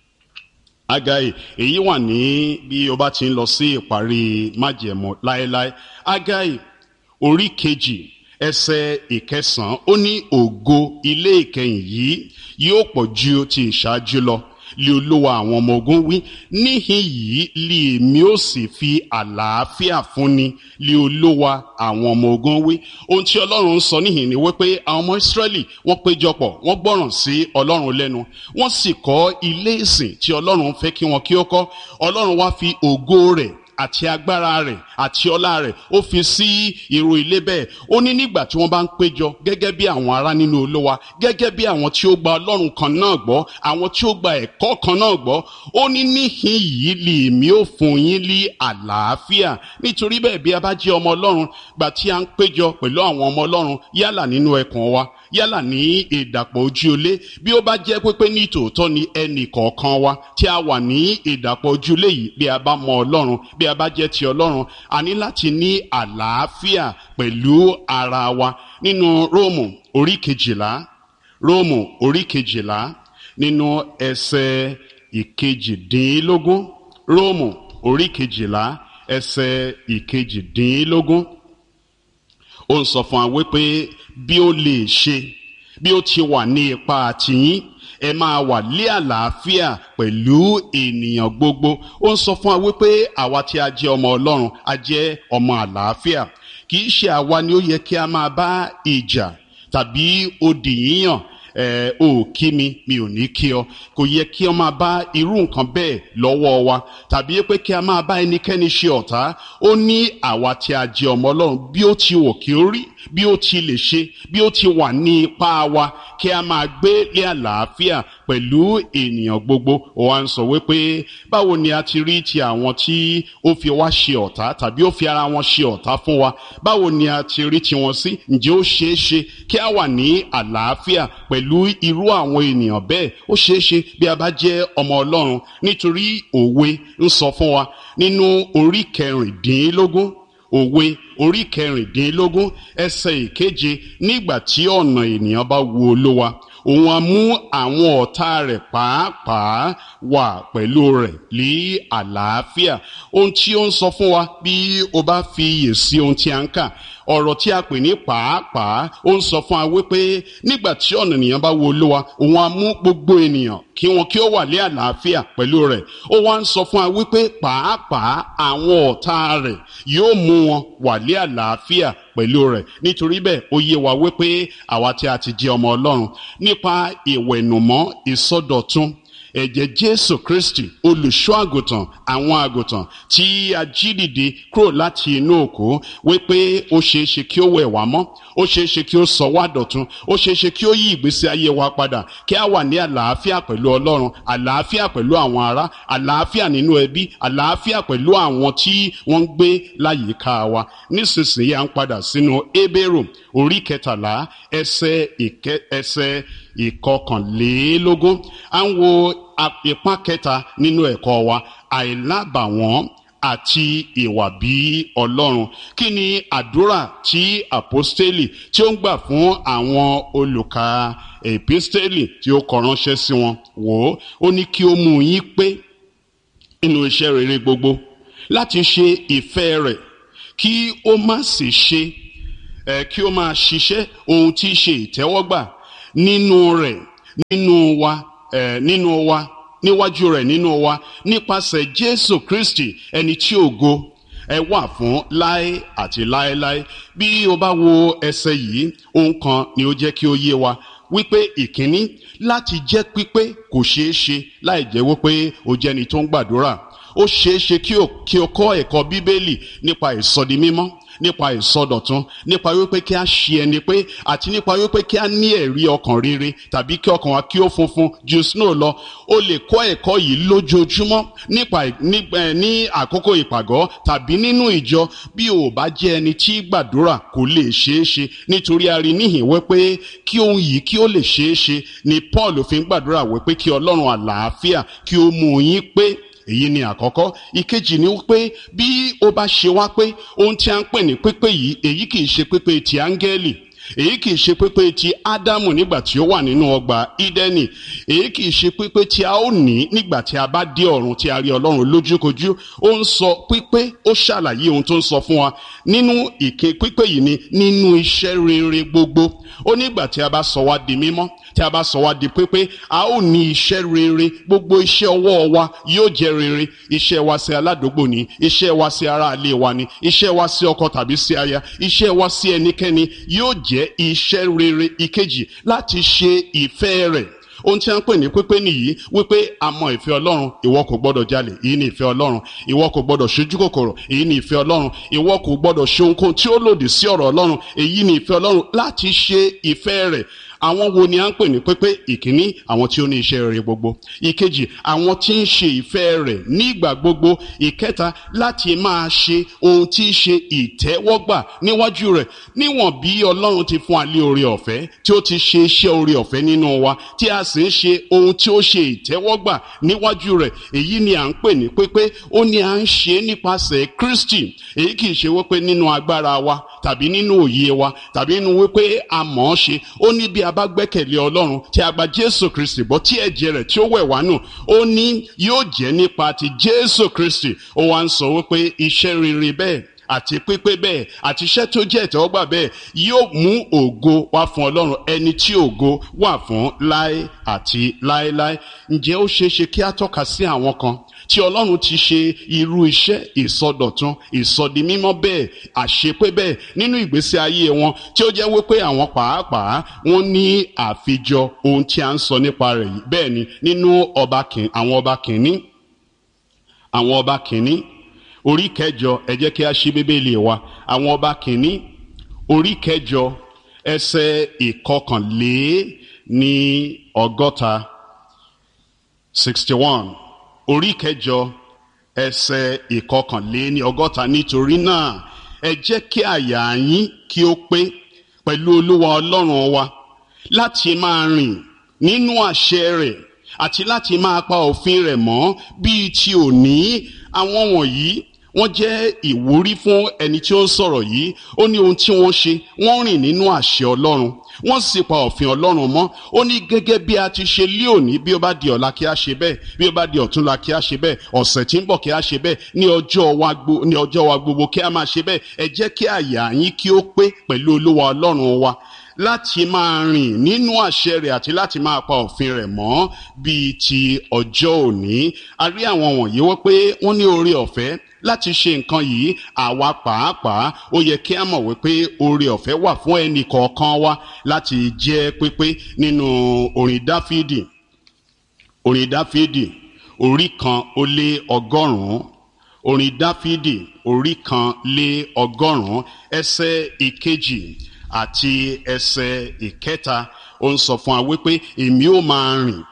S1: Ágáì, èyí wà ní bí o bá ti ń lọ sí ìparí májẹ̀mú láéláé. Ágáì orí kejì ẹsẹ̀ ìkẹsàn-án, ó ní ògo ilé ìkẹyìn yìí yóò pọ̀ ju ti ìṣáájú lọ, lé Olúwa àwọn ọmọ ogun wí. Níhìn yìí lé èmi ó sì fi àlàáfíà fúnni, lé Olúwa àwọn ọmọ ogun wí. Ohun tí Ọlọ́run ń sọ níhìn ni wípé àwọn ọmọ Ísírẹ́lì wọ́n péjọpọ̀, wọ́n gbọ́ràn sí Ọlọ́run lẹ́nu, wọ́n sì kọ́ ilé ìsìn tí Ọlọ́run fẹ́ kí wọn kí ó kọ́. Ọlọ́run wá fi ògo rẹ̀ àti agbára rẹ̀ àti ọlá rẹ̀ ó fi sí irú ilé bẹ́ẹ̀. Ó ní nígbà tí wọ́n bá ń péjọ gẹ́gẹ́ bí àwọn ará nínú Olúwa, gẹ́gẹ́ bí àwọn tí ó gba Ọlọ́run kan náà gbọ́, àwọn tí ó gba ẹ̀kọ́ kan náà gbọ́, ó ní níhìn yìí lè mí ó fún yín ní àlàáfíà. Nítorí bẹ́ẹ̀ bí a bá jẹ́ ọmọ Ọlọ́run, gbà tí a ń péjọ pẹ̀lú àwọn ọmọ Ọlọ́run yálà nínú ẹkùn wa, yálà ní ìdàpọ̀ ojú ilé, bí ó bá jẹ́ pé ní tòótọ́ ni ẹnì kọ̀ọ̀kan wa tí a wà ní ìdàpọ̀ ojú ilé yìí, bí a bá mọ Ọlọ́run, bí a bá jẹ́ ti Ọlọ́run, a ní láti ní àlàáfíà pẹ̀lú ara wa. Nínú Róòmù orí kejìlá, Róòmù orí kejìlá nínú ẹsẹ̀ ìkejìdínlógún, Róòmù orí kejìlá ẹsẹ̀ ìkejìdínlógún, ó ń sọ fún wa wípé bí ó lè ṣe, bí ó ti wà ní ipa tiyín, ẹ máa wà lé àlàáfíà pẹ̀lú ènìyàn gbogbo. Ó ń sọ fún wa wípé àwa tí a jẹ́ ọmọ Ọlọ́run, a jẹ́ ọmọ àlàáfíà. Kì í ṣe àwa ni ó yẹ kí a máa bá ìjà tàbí odi yíyàn, o kí mi ò ní kí ọ. Kò yẹ kí ọ máa bá irú nǹkan bẹ́ẹ̀ lọ́wọ́ wa, tàbí pé kí a máa bá ẹnikẹ́ni ṣe ọ̀tá. Ó ní àwa tí a jẹ́ ọmọ Ọlọ́run, bí ó ti wò kí ó rí, bí ó ti lè ṣe, bí ó ti wà ní ipá wa, kí a máa gbé lé àlàáfíà pẹ̀lú ènìyàn gbogbo. Ó wá ń sọ wípé báwo ni a ti rí ti àwọn tí ó fi wá ṣe ọ̀tá tàbí ó fi ara wọn ṣe ọ̀tá fún wa, báwo ni a ti rí tiwọn sí? Ǹjẹ́ ó ṣeé ṣe kí a wà ní àlàáfíà pẹ̀lú irú àwọn ènìyàn bẹ́ẹ̀? Ó ṣeé ṣe bí a bá jẹ́ ọmọ Ọlọ́run, nítorí òwe ń sọ fún wa nínú orí kẹrìndínlógún, òwe orí kẹrìndínlógún ẹsẹ̀ ìkeje, nígbà tí ọ̀nà ènìyàn bá wu Olúwa, òun á mú àwọn ọ̀tá rẹ̀ pàápàá wà pẹ̀lú rẹ̀ ní àlàáfíà. Ohun tí ó ń sọ fún wa, bí o bá fi iyè sí ohun tí a ń kà, ọ̀rọ̀ tí a pè ní pàápàá, ó ń sọ fún wa wípé nígbà tí ọ̀nà ènìyàn bá wu Olúwa, òun á mú gbogbo ènìyàn kí wọn kí ó wà ní àlàáfíà pẹ̀lú rẹ̀. Ó wá ń sọ fún wa wípé pàápàá àwọn ọ̀tá rẹ̀ yóò mú wọn wà ní àlàáfíà pẹ̀lú rẹ̀. Nítorí bẹ́ẹ̀ ó yé wa wípé àwa tí a ti jẹ́ ọmọ Ọlọ́run, nípa ìwẹ̀nùmọ́ ìsọdọ̀tun ẹ̀jẹ̀ Jésù Kristi olùṣọ́ àgùntàn àwọn àgùntàn tí a jí dìde kúrò láti inú òkú, wípé ó ṣeé ṣe kí ó wẹ̀ wá mọ́, ó ṣeé ṣe kí ó sọ wá dọ̀tun, ó ṣeé ṣe kí ó yí ìgbésí ayé wa padà, kí a wà ní àlàáfíà pẹ̀lú Ọlọ́run, àlàáfíà pẹ̀lú àwọn ará, àlàáfíà nínú ẹbí, àlàáfíà pẹ̀lú àwọn tí wọ́n ń gbé láyìíká wa. Nísinsìnyí à ń padà sínú Hébérù orí kẹtàlá ẹsẹ̀ ìkọkànlélógún. À ń wo ipa kẹta nínú ẹ̀kọ́ wa, àìlábàwọ́n àti ìwà bí Ọlọ́run. Kí ni àdúrà tí àpọ́stélì tí ó ń gbà fún àwọn olùkà èpístélì tí ó kọ ránṣẹ́ sí wọn? Wò ó ní kí ó mú yín pé nínú iṣẹ́ rere gbogbo, láti ṣe ìfẹ́ rẹ̀, kí ó má sì ṣe kí ó máa ṣiṣẹ́ ohun tí í ṣe ìtẹ́wọ́gbà nínú rẹ̀, nínú wa níwájú rẹ̀ nínú wa, nípasẹ̀ Jésù Kristi, ẹni tí ògo wà fún láé àti láéláé. Bí o bá wo ẹsẹ̀ yìí, ohun kan ni ó jẹ́ kí ó yé wa wípé ìkíní, láti jẹ́ pípé kò ṣeé ṣe láì jẹ́ wípé o jẹ́ni tó ń gbàdúrà. Ó ṣeé ṣe kí o kọ́ ẹ̀kọ́ Bíbélì nípa ìsọdi mímọ́, nípa ìsọdọ̀tun, nípa wípé kí a ṣe ẹni pé, àti nípa wípé kí a ní ẹ̀rí ọkàn rere, tàbí kí ọkàn wa kí ó funfun ju snow lọ. O lè kọ́ ẹ̀kọ́ yìí lójoojúmọ́ ní àkókò ìpàgọ́ tàbí nínú ìjọ. Bí o bá jẹ́ ẹni tí gbàdúrà, kò lè ṣeé ṣe, nítorí a rí níhìn wípé kí ohun yìí kí ó lè ṣeé ṣe ni Paul fi ń gbàdúrà wípé kí Ọlọ́run àlàáfíà kí ó mú yín pé. Èyí ni àkọ́kọ́. Ìkejì ni wípé bí ó bá ṣe wá pé ohun tí a ń pè ní pípé yìí, èyí kìí ṣe pípé ti áńgẹ́lì, èyí kìí ṣe pípé ti Ádámù nígbà tí ó wà nínú ọgbà Ídẹ́nì, èyí kìí ṣe pípé tí a ó ní nígbà tí a bá dé ọ̀run tí a rí Ọlọ́run lójúkojú. Ó ń sọ pípé, ó ṣàlàyé ohun tó ń sọ fún wa nínú pípé yìí ni nínú iṣẹ́ rere gbogbo. Ó nígbà tí a bá sọ wá di mímọ́, tí a bá sọ wá di pípé, a ó ní iṣẹ́ rere. Gbogbo iṣẹ́ ọwọ́ wa yóò jẹ́ rere. Iṣẹ́ wa sí aládùúgbò ni, iṣẹ́ wa sí ará ilé wa ni, iṣẹ́ wa sí ọkọ tàbí sí aya, iṣẹ́ wa sí ẹnikẹ́ni yóò jẹ́ iṣẹ́ rere. Ìkejì, láti ṣe ìfẹ́ rẹ̀. Ohun tí a ń pè ní pípé nìyí, wípé a mọ ìfẹ́ Ọlọ́run. Ìwọ kò gbọdọ̀ jalè, èyí ni ìfẹ́ Ọlọ́run. Ìwọ kò gbọdọ̀ ṣojú kòkòrò, èyí ni ìfẹ́ Ọlọ́run. Ìwọ kò gbọdọ̀ ṣe ohunkóhun tí ó lòdì sí ọ̀rọ̀ Ọlọ́run, èyí ni ìfẹ́ Ọlọ́run. Láti ṣe ìfẹ́ rẹ̀. Àwọn wo ni a ń pè ní pípé? Ìkíní, àwọn tí ó ní iṣẹ́ rere gbogbo. Ìkejì, àwọn tí ń ṣe ìfẹ́ rẹ̀ nígbà gbogbo. Ìkẹta, láti máa ṣe ohun tí í ṣe ìtẹ́wọ́gbà níwájú rẹ̀. Níwọ̀n bí Ọlọ́run ti fún wa ní oore ọ̀fẹ́, tí ó ti ṣe iṣẹ́ oore ọ̀fẹ́ nínú wa, tí a sì ń ṣe ohun tí ó ṣe ìtẹ́wọ́gbà níwájú rẹ̀, èyí ni à ń pè ní pípé. Ó ní à ń ṣe nípasẹ̀ Kristi. Èyí kìí ṣe wípé nínú agbára wa, tàbí nínú òye wa, tàbí nínú wípé a mọ̀ ọ́ ṣe. Ó ní bí a bá gbẹ́kẹ̀lé Ọlọ́run, tí a gba Jésù Kristi gbọ́, tí ẹ̀jẹ̀ rẹ̀ tí ó wẹ̀ wá nù, ó ní yóò jẹ́ nípa ti Jésù Kristi. Ó wá ń sọ wípé iṣẹ́ rere bẹ́ẹ̀ àti pípé bẹ́ẹ̀ àti iṣẹ́ tó jẹ́ ìtẹ́wọ́gbà bẹ́ẹ̀ yóò mú ògo wá fún Ọlọ́run, ẹni tí ògo wà fún láé àti láéláé. Ǹjẹ́ ó ṣeé ṣe kí a tọ́ka sí àwọn kan tí Ọlọ́run ti ṣe irú iṣẹ́ ìsọdọ̀tun, ìsọdi mímọ́ bẹ́ẹ̀, àṣepé bẹ́ẹ̀ nínú ìgbésí ayé wọn, tí ó jẹ́ wípé àwọn pàápàá wọ́n ní àfijọ ohun tí a ń sọ nípa rẹ̀ yìí? Bẹ́ẹ̀ ni nínú àwọn ọba kìíní orí kẹjọ, ẹ jẹ́ kí a ṣí Bíbélì wa. Àwọn ọba kìíní orí kẹjọ ẹsẹ̀ ìkọkànléní ọgọ́ta 61. Orí kẹjọ ẹsẹ̀ ìkọkànléní ọgọ́ta. Nítorí náà ẹ jẹ́ kí àyà yín kí ó pé pẹ̀lú Olúwa Ọlọ́run wa, láti máa rìn nínú àṣẹ rẹ̀ àti láti máa pa òfin rẹ̀ mọ́ bíi ti òní. Àwọn wọ̀nyí wọ́n jẹ́ ìwúrí fún ẹni tí ó ń sọ̀rọ̀ yìí. Ó ní ohun tí wọ́n ṣe, wọ́n rìn nínú àṣẹ Ọlọ́run, wọ́n sì pa òfin Ọlọ́run mọ́. Ó ní gẹ́gẹ́ bí a ti ṣe lé òní, bí ó bá di ọ̀la kí a ṣe bẹ́ẹ̀, bí ó bá di ọ̀túnla kí a ṣe bẹ́ẹ̀, ọ̀sẹ̀ tí ń bọ̀ kí a ṣe bẹ́ẹ̀, ní ọjọ́ wa gbogbo kí a máa ṣe bẹ́ẹ̀. Ẹ jẹ́ kí àyà yín kí ó pé pẹ̀lú Olúwa Ọlọ́run wa, láti máa rìn nínú àṣẹ rẹ̀ àti láti máa pa òfin rẹ̀ mọ́ bíi ti ọjọ́ òní. A rí àwọn wọ̀nyí wípé wọ́n ní oore ọ̀fẹ́ láti ṣe nǹkan yìí. Àwa pàápàá ó yẹ kí a mọ̀ wípé oore ọ̀fẹ́ wà fún ẹnì kọ̀ọ̀kan wa láti jẹ́ pípé. Nínú orin Dáfídì orí 150, orin Dáfídì orí 150 ẹsẹ̀ ìkejì àti ẹsẹ̀ ìkẹta, ó ń sọ fún wa wípé èmi ó máa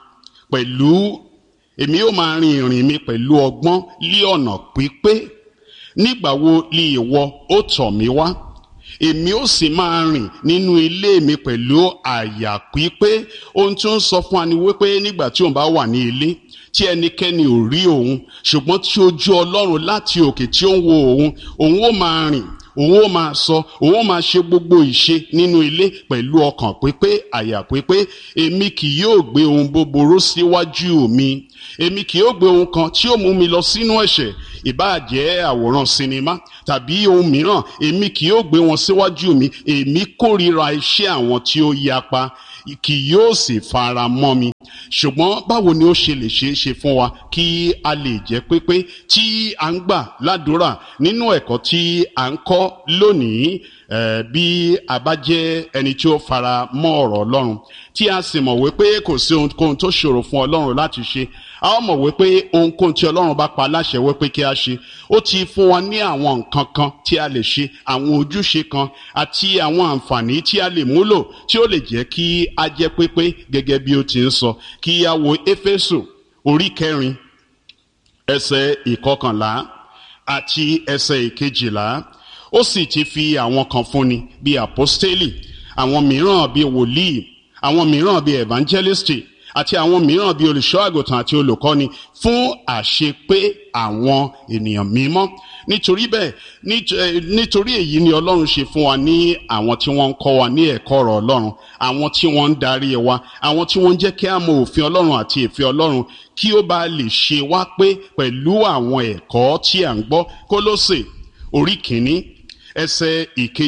S1: rin ìrìn mi pẹ̀lú ọgbọ́n lí ọ̀nà pípé. Nígbà wo li ìwọ ó tọ̀ mí wá? Èmi ó sì máa rìn nínú ilé mi pẹ̀lú àyà pípé. Ohun tí ó ń sọ fún wa ni wípé nígbà tí òun bá wà ní ilé, tí ẹnikẹ́ni ò rí òun, ṣùgbọ́n tí ojú Ọlọ́run láti òkè tí ó ń wo òun ó máa rìn, òun ó máa sọ, òun ó máa ṣe gbogbo ìṣe nínú ilé pẹ̀lú ọkàn pípé, àyà pípé. Èmi kì yóò gbé ohun búburú síwájú mi, èmi kì yóò gbé ohun kan tí ó mú mi lọ sínú ẹ̀ṣẹ̀, ìbáà jẹ́ àwòrán sinimá tàbí ohun mìíràn, èmi kì yóò gbé wọn síwájú mi. Èmi kórìíra iṣẹ́ àwọn tí ó yapa, kì yóò sì fara mọ́ mi. Ṣùgbọ́n báwo ni ó ṣe lè ṣeé ṣe fún wa kí a lè jẹ́ pípé tí a ń gbà ládùúrà nínú ẹ̀kọ́ tí a ń kọ́ lónìí? Bí a bá jẹ́ ẹni tí ó fara mọ́ ọ̀rọ̀ Ọlọ́run, tí a sì mọ̀ wípé kò sí ohunkóhun tó ṣòro fún Ọlọ́run láti ṣe, a ó mọ̀ wípé ohunkóhun tí Ọlọ́run bá pa láṣẹ wípé kí a ṣe, ó ti fún wa ní àwọn nǹkan kan tí a lè ṣe, àwọn ojúṣe kan àti àwọn àǹfààní tí a lè múlò tí ó lè jẹ́ kí a jẹ́ pípé gẹ́gẹ́ bí ó ti ń sọ. Kí a wo Éfésù orí 4 ẹsẹ̀ 11 àti ẹsẹ̀ 12. Ó sì ti fi àwọn kan fúnni bí àpọ́stélì, àwọn mìíràn bí wòlíì, àwọn mìíràn bí evangelisti, àti àwọn mìíràn bí olùṣọ́ àgùntàn àti olùkọ́ni fún àṣepé àwọn ènìyàn mímọ́. Nítorí bẹ́ẹ̀, nítorí èyí ni Ọlọ́run ṣe fún wa ní àwọn tí wọ́n ń kọ́ wa ní ẹ̀kọ́ ọ̀rọ̀ Ọlọ́run, àwọn tí wọ́n ń darí wa, àwọn tí wọ́n ń jẹ́ kí a mọ òfin Ọlọ́run àti ìfẹ́ Ọlọ́run, kí ó bá lè ṣe wá pé pẹ̀lú àwọn ẹ̀kọ́ tí à ń gbọ́. Kólósè orí 1 ẹsẹ̀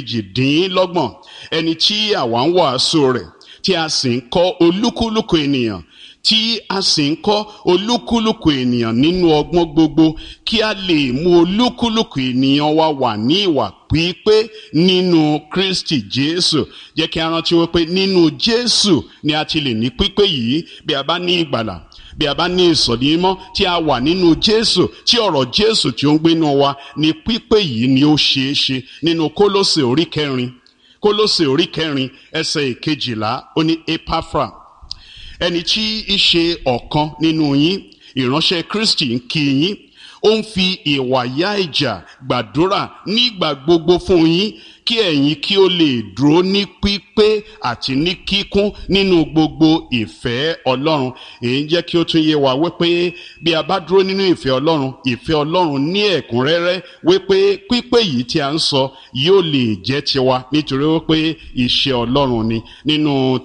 S1: 22. Ẹni tí àwa ń wàásù rẹ̀, tí a sì ń kọ́ olúkúlùkù ènìyàn, tí a sì ń kọ́ olúkúlùkù ènìyàn nínú ọgbọ́n gbogbo, kí a lè mú olúkúlùkù ènìyàn wa wà ní ìwà pípé nínú Kristi Jésù. Jẹ́ kí a rántí wípé nínú Jésù ni a ti lè ní pípé yìí. Bí a bá ní ìgbàlà, bí a bá ní ìsọ̀dí mímọ́, tí a wà nínú Jésù, tí ọ̀rọ̀ Jésù tí ó ń gbénú wa, ni pípé yìí ni ó ṣeé ṣe. Nínú Kólósè orí 4, Kólósè orí 4 ẹsẹ̀ 12, ó ní Epafra, ẹni tí í ṣe ọ̀kan nínú yín, ìránṣẹ́ Kristi, ń kí yín. Ó ń fi ìwàyà ìjà gbàdúrà nígbà gbogbo fún yín, kí ẹ̀yin kí ó lè dúró ní pípé àti ní kíkún nínú gbogbo ìfẹ́ Ọlọ́run. Èyí jẹ́ kí ó tún yé wa wípé bí a bá dúró nínú ìfẹ́ Ọlọ́run ní ẹ̀kúnrẹ́rẹ́, wípé pípé yìí tí a ń sọ yóò lè jẹ́ tiwa, nítorí wípé iṣẹ́ Ọlọ́run ni. Nínú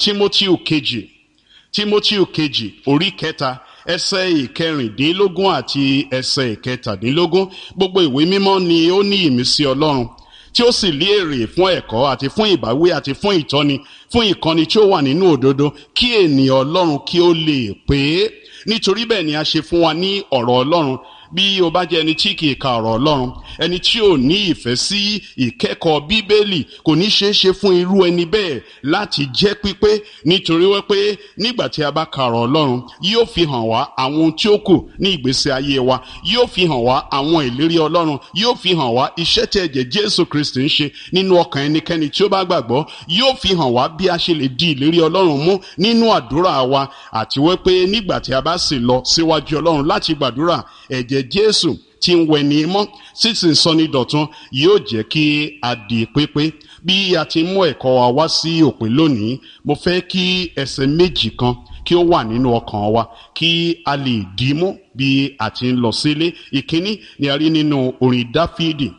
S1: Tímótíù kejì orí 3 ẹsẹ̀ 14 àti ẹsẹ̀ 17. Gbogbo ìwé mímọ́ ni ó ní ìmísí Ọlọ́run, tí ó sì lé èrè fún ẹ̀kọ́ àti fún ìbáwí àti fún ìtọ́ni, fún ìkọ́ni tí ó wà nínú òdodo, kí ènìyàn Ọlọ́run kí ó lè pé. Nítorí bẹ́ẹ̀ ni a ṣe fún wa ní ọ̀rọ̀ Ọlọ́run. Bí o bá jẹ́ ẹni tí kìí ka ọ̀rọ̀ Ọlọ́run, ẹni tí ò ní ìfẹ́ sí ìkẹ́kọ̀ọ́ Bíbélì, kò ní ṣeé ṣe fún irú ẹni bẹ́ẹ̀ láti jẹ́ pípé. Nítorí wípé nígbà tí a bá ka ọ̀rọ̀ Ọlọ́run, yóò fi hàn wá àwọn ohun tí ó kù ní ìgbésí ayé wa, yóò fi hàn wá àwọn ìlérí Ọlọ́run, yóò fi hàn wá iṣẹ́ tí ẹ̀jẹ̀ Jésù Kristi ń ṣe nínú ọkàn ẹnikẹ́ni tí ó bá gbàgbọ́, yóò fi hàn wá bí a ṣe lè di ìlérí Ọlọ́run mú nínú àdúrà wa. Àti wípé nígbà tí a bá sì lọ síwájú Ọlọ́run láti gbàdúrà, ẹ̀jẹ̀ Jésù tí ń wẹni mọ́, sì ń sọ ní dọ̀tun, yóò jẹ́ kí a di pípé. Bí a ti mú ẹ̀kọ́ wa wá sí òpin lónìí, mo fẹ́ kí ẹsẹ̀ méjì kan kí ó wà nínú ọkàn wa, kí a lè dìímú bí a ti ń lọ sílé. Ìkíní ni a rí nínú orin Dáfídì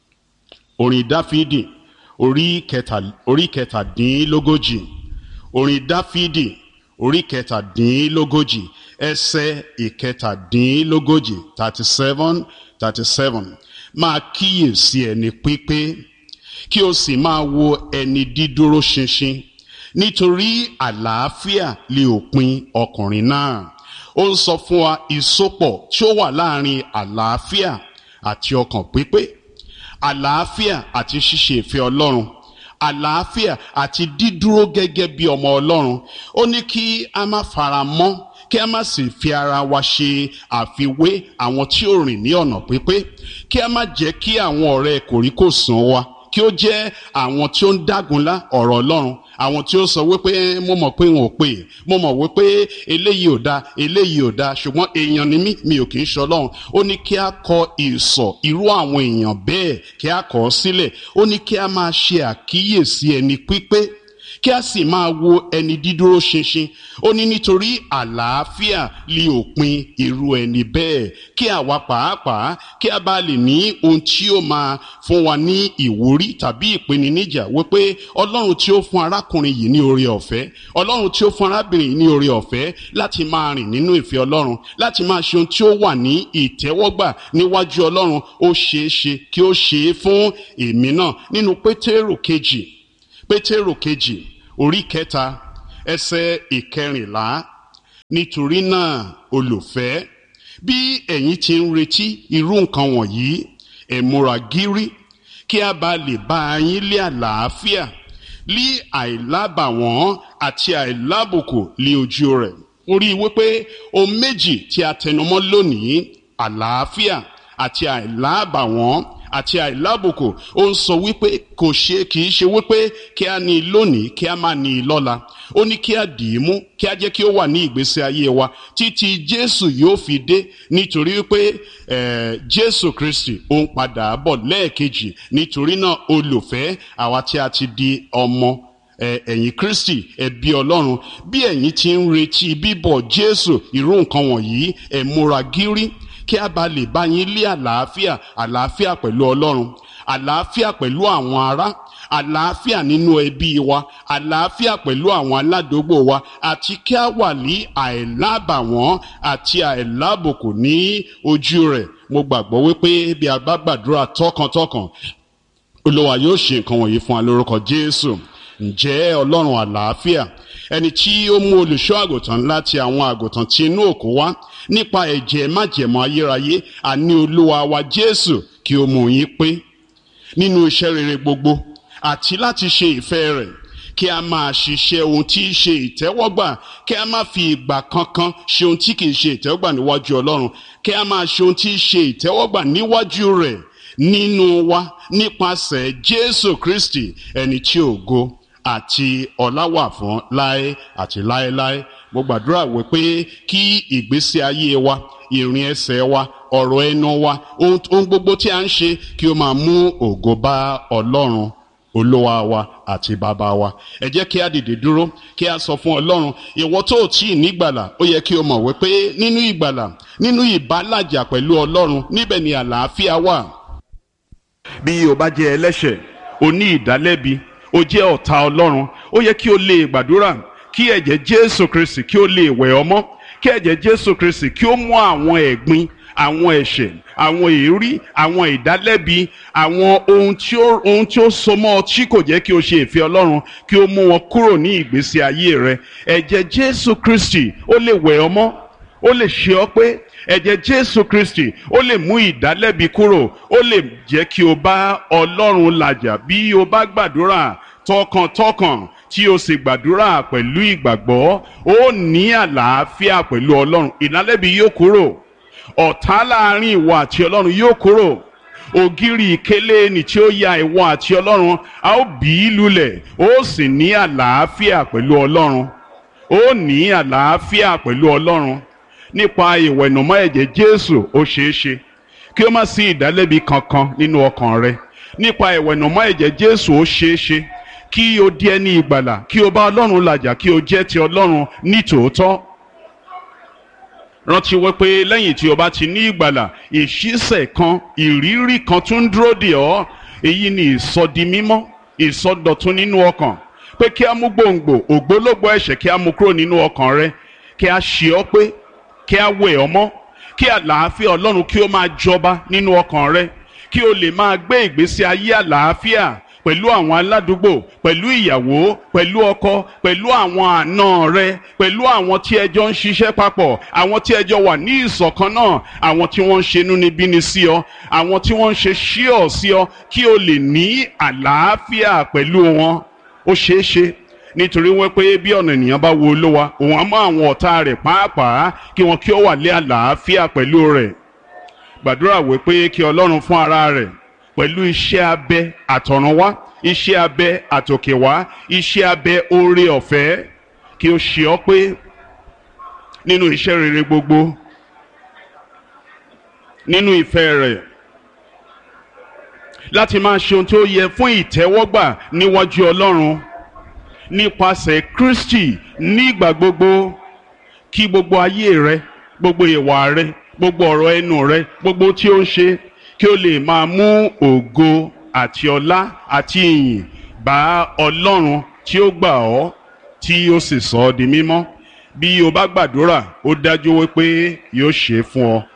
S1: orí 17. Orin Dáfídì orí 17 ẹsẹ̀ 17, 37. Máa kíyèsí ẹni pípé, kí o sì máa wo ẹni dídúró ṣinṣin, nítorí àlàáfíà lè òpin ọkùnrin náà. Ó ń sọ fún wa ìsopọ̀ tí ó wà láàrin àlàáfíà àti ọkàn pípé, àlàáfíà àti ṣíṣe ìfẹ́ Ọlọ́run, àlàáfíà àti dídúró gẹ́gẹ́ bí ọmọ Ọlọ́run. Ó ní kí a má fara mọ́, kí a má sì fi ara wa ṣe àfiwé àwọn tí ó rìn ní ọ̀nà pípé, kí a má jẹ́ kí àwọn ọ̀rẹ́ kòríkòsùn wa kí ó jẹ́ àwọn tí ó ń dágunlá ọ̀rọ̀ Ọlọ́run, àwọn tí ó sọ wípé mo mọ̀ pé wọn ò pè, mo mọ̀ wípé eléyìí ò da, ṣùgbọ́n èèyàn ni mi ò kì í ṣe Ọlọ́run. Ó ní kí a kọ ìsọ̀ irú àwọn èèyàn bẹ́ẹ̀, kí a kọ̀ ọ́ sílẹ̀. Ó ní kí a máa ṣe àkíyèsí ẹni pípé, kí a sì máa wo ẹni dídúró ṣinṣin. Ó ní nítorí àlàáfíà li òpin irú ẹni bẹ́ẹ̀, kí àwa pàápàá kí a bá lè ní ohun tí ó máa fún wa ní ìwúrí tàbí ìpèníjà wípé Ọlọ́run tí ó fún arákùnrin yìí ní oore ọ̀fẹ́, Ọlọ́run tí ó fún arábìnrin yìí ní oore ọ̀fẹ́ láti máa rìn nínú ìfẹ́ Ọlọ́run, láti máa ṣe ohun tí ó wà ní ìtẹ́wọ́gbà níwájú Ọlọ́run, ó ṣeé ṣe kí ó ṣe é fún èmi náà. Nínú Pétérù kejì orí 3 ẹsẹ̀ 14, nítorí náà olùfẹ́, bí ẹ̀yin ti ń retí irú nǹkan wọ̀nyí, ẹ múra gírí kí a bá lè bá yín lé àlàáfíà, lí àìlábàwọ́n àti àìlábùkù lé ojú rẹ̀. Ó rí wípé ohun méjì tí a tẹnumọ́ lónìí, àlàáfíà àti àìlábàwọ́n àti àìlábùkù, ó ń sọ wípé kìí ṣe wípé kí a ní lónìí kí a má ní lọ́la. Ó ní kí a dì í mú, kí a jẹ́ kí ó wà ní ìgbésí ayé wa títí Jésù yóò fi dé, nítorí wípé Jésù Kristi ó ń padà bọ̀ lẹ́ẹ̀kejì. Nítorí náà olùfẹ́, àwa tí a ti di ọmọ ẹ̀yin Kristi, ẹbí Ọlọ́run, bí ẹ̀yin ti ń retí bíbọ̀ Jésù irú nǹkan wọ̀nyí, ẹ múra gírí kí a bá lè bá yín lé àlàáfíà, àlàáfíà pẹ̀lú Ọlọ́run, àlàáfíà pẹ̀lú àwọn ará, àlàáfíà nínú ẹbí wa, àlàáfíà pẹ̀lú àwọn aládùúgbò wa, àti kí a wà ní àìlábàwọ́n àti àìlábùkù ní ojú rẹ̀. Mo gbàgbọ́ wípé bí a bá gbàdúrà tọkàntọkàn, Olúwa yóò ṣe nǹkan wọ̀nyí fún wa lórúkọ Jésù. Ǹjẹ́ Ọlọ́run àlàáfíà, ẹni tí ó mú olùṣọ́ àgùntàn láti àwọn àgùntàn tí inú òkú wá nípa ẹ̀jẹ̀ májẹ̀mú ayérayé, àní Olúwa wa Jésù, kí ó mú yín pé nínú iṣẹ́ rere gbogbo àti láti ṣe ìfẹ́ rẹ̀, kí a máa ṣiṣẹ́ ohun tí í ṣe ìtẹ́wọ́gbà, kí a má fi ìgbà kankan ṣe ohun tí kì í ṣe ìtẹ́wọ́gbà níwájú Ọlọ́run, kí a máa ṣe ohun tí í ṣe ìtẹ́wọ́gbà níwájú rẹ̀ nínú wa nípasẹ̀ Jésù Kristi, ẹni tí ògo àti ọlá wà fún láé àti láéláé. Mo gbàdúrà wípé kí ìgbésí ayé wa, ìrìn ẹsẹ̀ wa, ọ̀rọ̀ ẹnu wa, ohun gbogbo tí a ń ṣe, kí ó máa mú ògo bá Ọlọ́run Olúwa wa àti bàbá wa. Ẹ jẹ́ kí a dìde dúró, kí a sọ fún Ọlọ́run, ìwọ tó tí ì nígbàlà, ó yẹ kí o mọ̀ wípé nínú ìgbàlà, nínú ìbálàjà pẹ̀lú Ọlọ́run, níbẹ̀ ni àlàáfíà wà. Bí o bá jẹ́ ẹlẹ́ṣẹ̀, o ní ìdálẹ́bi, ó jẹ́ ọ̀tá Ọlọ́run, ó yẹ kí o lè gbàdúrà kí ẹ̀jẹ̀ Jésù Kristi kí ó lè wẹ̀ ọ́ mọ́, kí ẹ̀jẹ̀ Jésù Kristi kí ó mú àwọn ẹ̀gbin, àwọn ẹ̀ṣẹ̀, àwọn èérí, àwọn ìdálẹ́bi, àwọn ohun tí ó so mọ́ ọ tí kò jẹ́ kí o ṣe ìfẹ́ Ọlọ́run, kí ó mú wọn kúrò ní ìgbésí ayé rẹ. Ẹ̀jẹ̀ Jésù Kristi ó lè wẹ̀ ọ́ mọ́, ó lè ṣe ọ́ pé. Ẹ̀jẹ̀ Jésù Kristi ó lè mú ìdálẹ́bi kúrò, ó lè jẹ́ kí o bá Ọlọ́run làjà bí o bá gbàdúrà tọkàntọkàn tí o sì gbàdúrà pẹ̀lú ìgbàgbọ́, ó ní àlàáfíà pẹ̀lú Ọlọ́run. Ìdálẹ́bi yóò kúrò, ọ̀tá láàrin ìwọ àti Ọlọ́run yóò kúrò, ògiri ìkélé ni tí ó ya ìwọ àti Ọlọ́run, a ó bì í lulẹ̀, ó sì ní àlàáfíà pẹ̀lú Ọlọ́run, ó ní àlàáfíà pẹ̀lú Ọlọ́run. Nípa ìwẹ̀nùmọ́ ẹ̀jẹ̀ Jésù, ó ṣeé ṣe kí ó má sí ìdálẹ́bi kankan nínú ọkàn rẹ. Nípa ìwẹ̀nùmọ́ ẹ̀jẹ̀ Jésù, ó ṣeé ṣe kí o di ẹni ìgbàlà, kí o bá Ọlọ́run làjà, kí o jẹ́ ti Ọlọ́run ní tòótọ́. Rántí wípé lẹ́yìn tí o bá ti ní ìgbàlà, ìṣísẹ̀ kan, ìrírí kan tún ń dúró dè ọ́. Èyí ni ìsọdimímọ́, ìsọdọ̀tun nínú ọkàn, pé kí a mú gbòǹgbò ògbólógbò ẹ̀ṣẹ̀, kí a mú kúrò nínú ọkàn rẹ, kí a ṣe ọ́ pé, kí a wẹ̀ ọ́ mọ́, kí àlàáfíà Ọlọ́run kí ó máa jọba nínú ọkàn rẹ, kí o lè máa gbé ìgbésí ayé àlàáfíà pẹ̀lú àwọn aládùúgbò, pẹ̀lú ìyàwó, pẹ̀lú ọkọ, pẹ̀lú àwọn àna rẹ, pẹ̀lú àwọn tí ẹjọ́ ń ṣiṣẹ́ papọ̀, àwọn tí ẹjọ́ wà ní ìṣọ̀kan náà, àwọn tí wọ́n ń ṣe inúnibíni sí ọ, àwọn tí wọ́n ń ṣe ṣíọ̀ sí ọ, kí o lè ní àlàáfíà pẹ̀lú wọn. Ó ṣeé ṣe, nítorí wípé bí ọ̀nà ènìyàn bá wo Olúwa, òun á mú àwọn ọ̀tá rẹ̀ pàápàá kí wọn kí ó wà lé àlàáfíà pẹ̀lú rẹ̀. Gbàdúrà wípé kí Ọlọ́run fún ara rẹ̀ pẹ̀lú iṣẹ́ abẹ àtọ̀runwá, iṣẹ́ abẹ àtòkèwá, iṣẹ́ abẹ oore ọ̀fẹ́, kí ó ṣe ọ́ pé nínú iṣẹ́ rere gbogbo, nínú ìfẹ́ rẹ̀, láti máa ṣe ohun tí ó yẹ fún ìtẹ́wọ́gbà níwájú Ọlọ́run, nípasẹ̀ Kristi nígbà gbogbo. Kí gbogbo ayé rẹ, gbogbo ìwà rẹ, gbogbo ọ̀rọ̀ ẹnu rẹ, gbogbo tí ó ń ṣe, kí ó lè máa mú ògo àti ọlá àti ìyìn bá Ọlọ́run tí ó gbà ọ́ tí ó sì sọ ọ́ di mímọ́. Bí o bá gbàdúrà, ó dájú wípé yóò ṣe é fún ọ.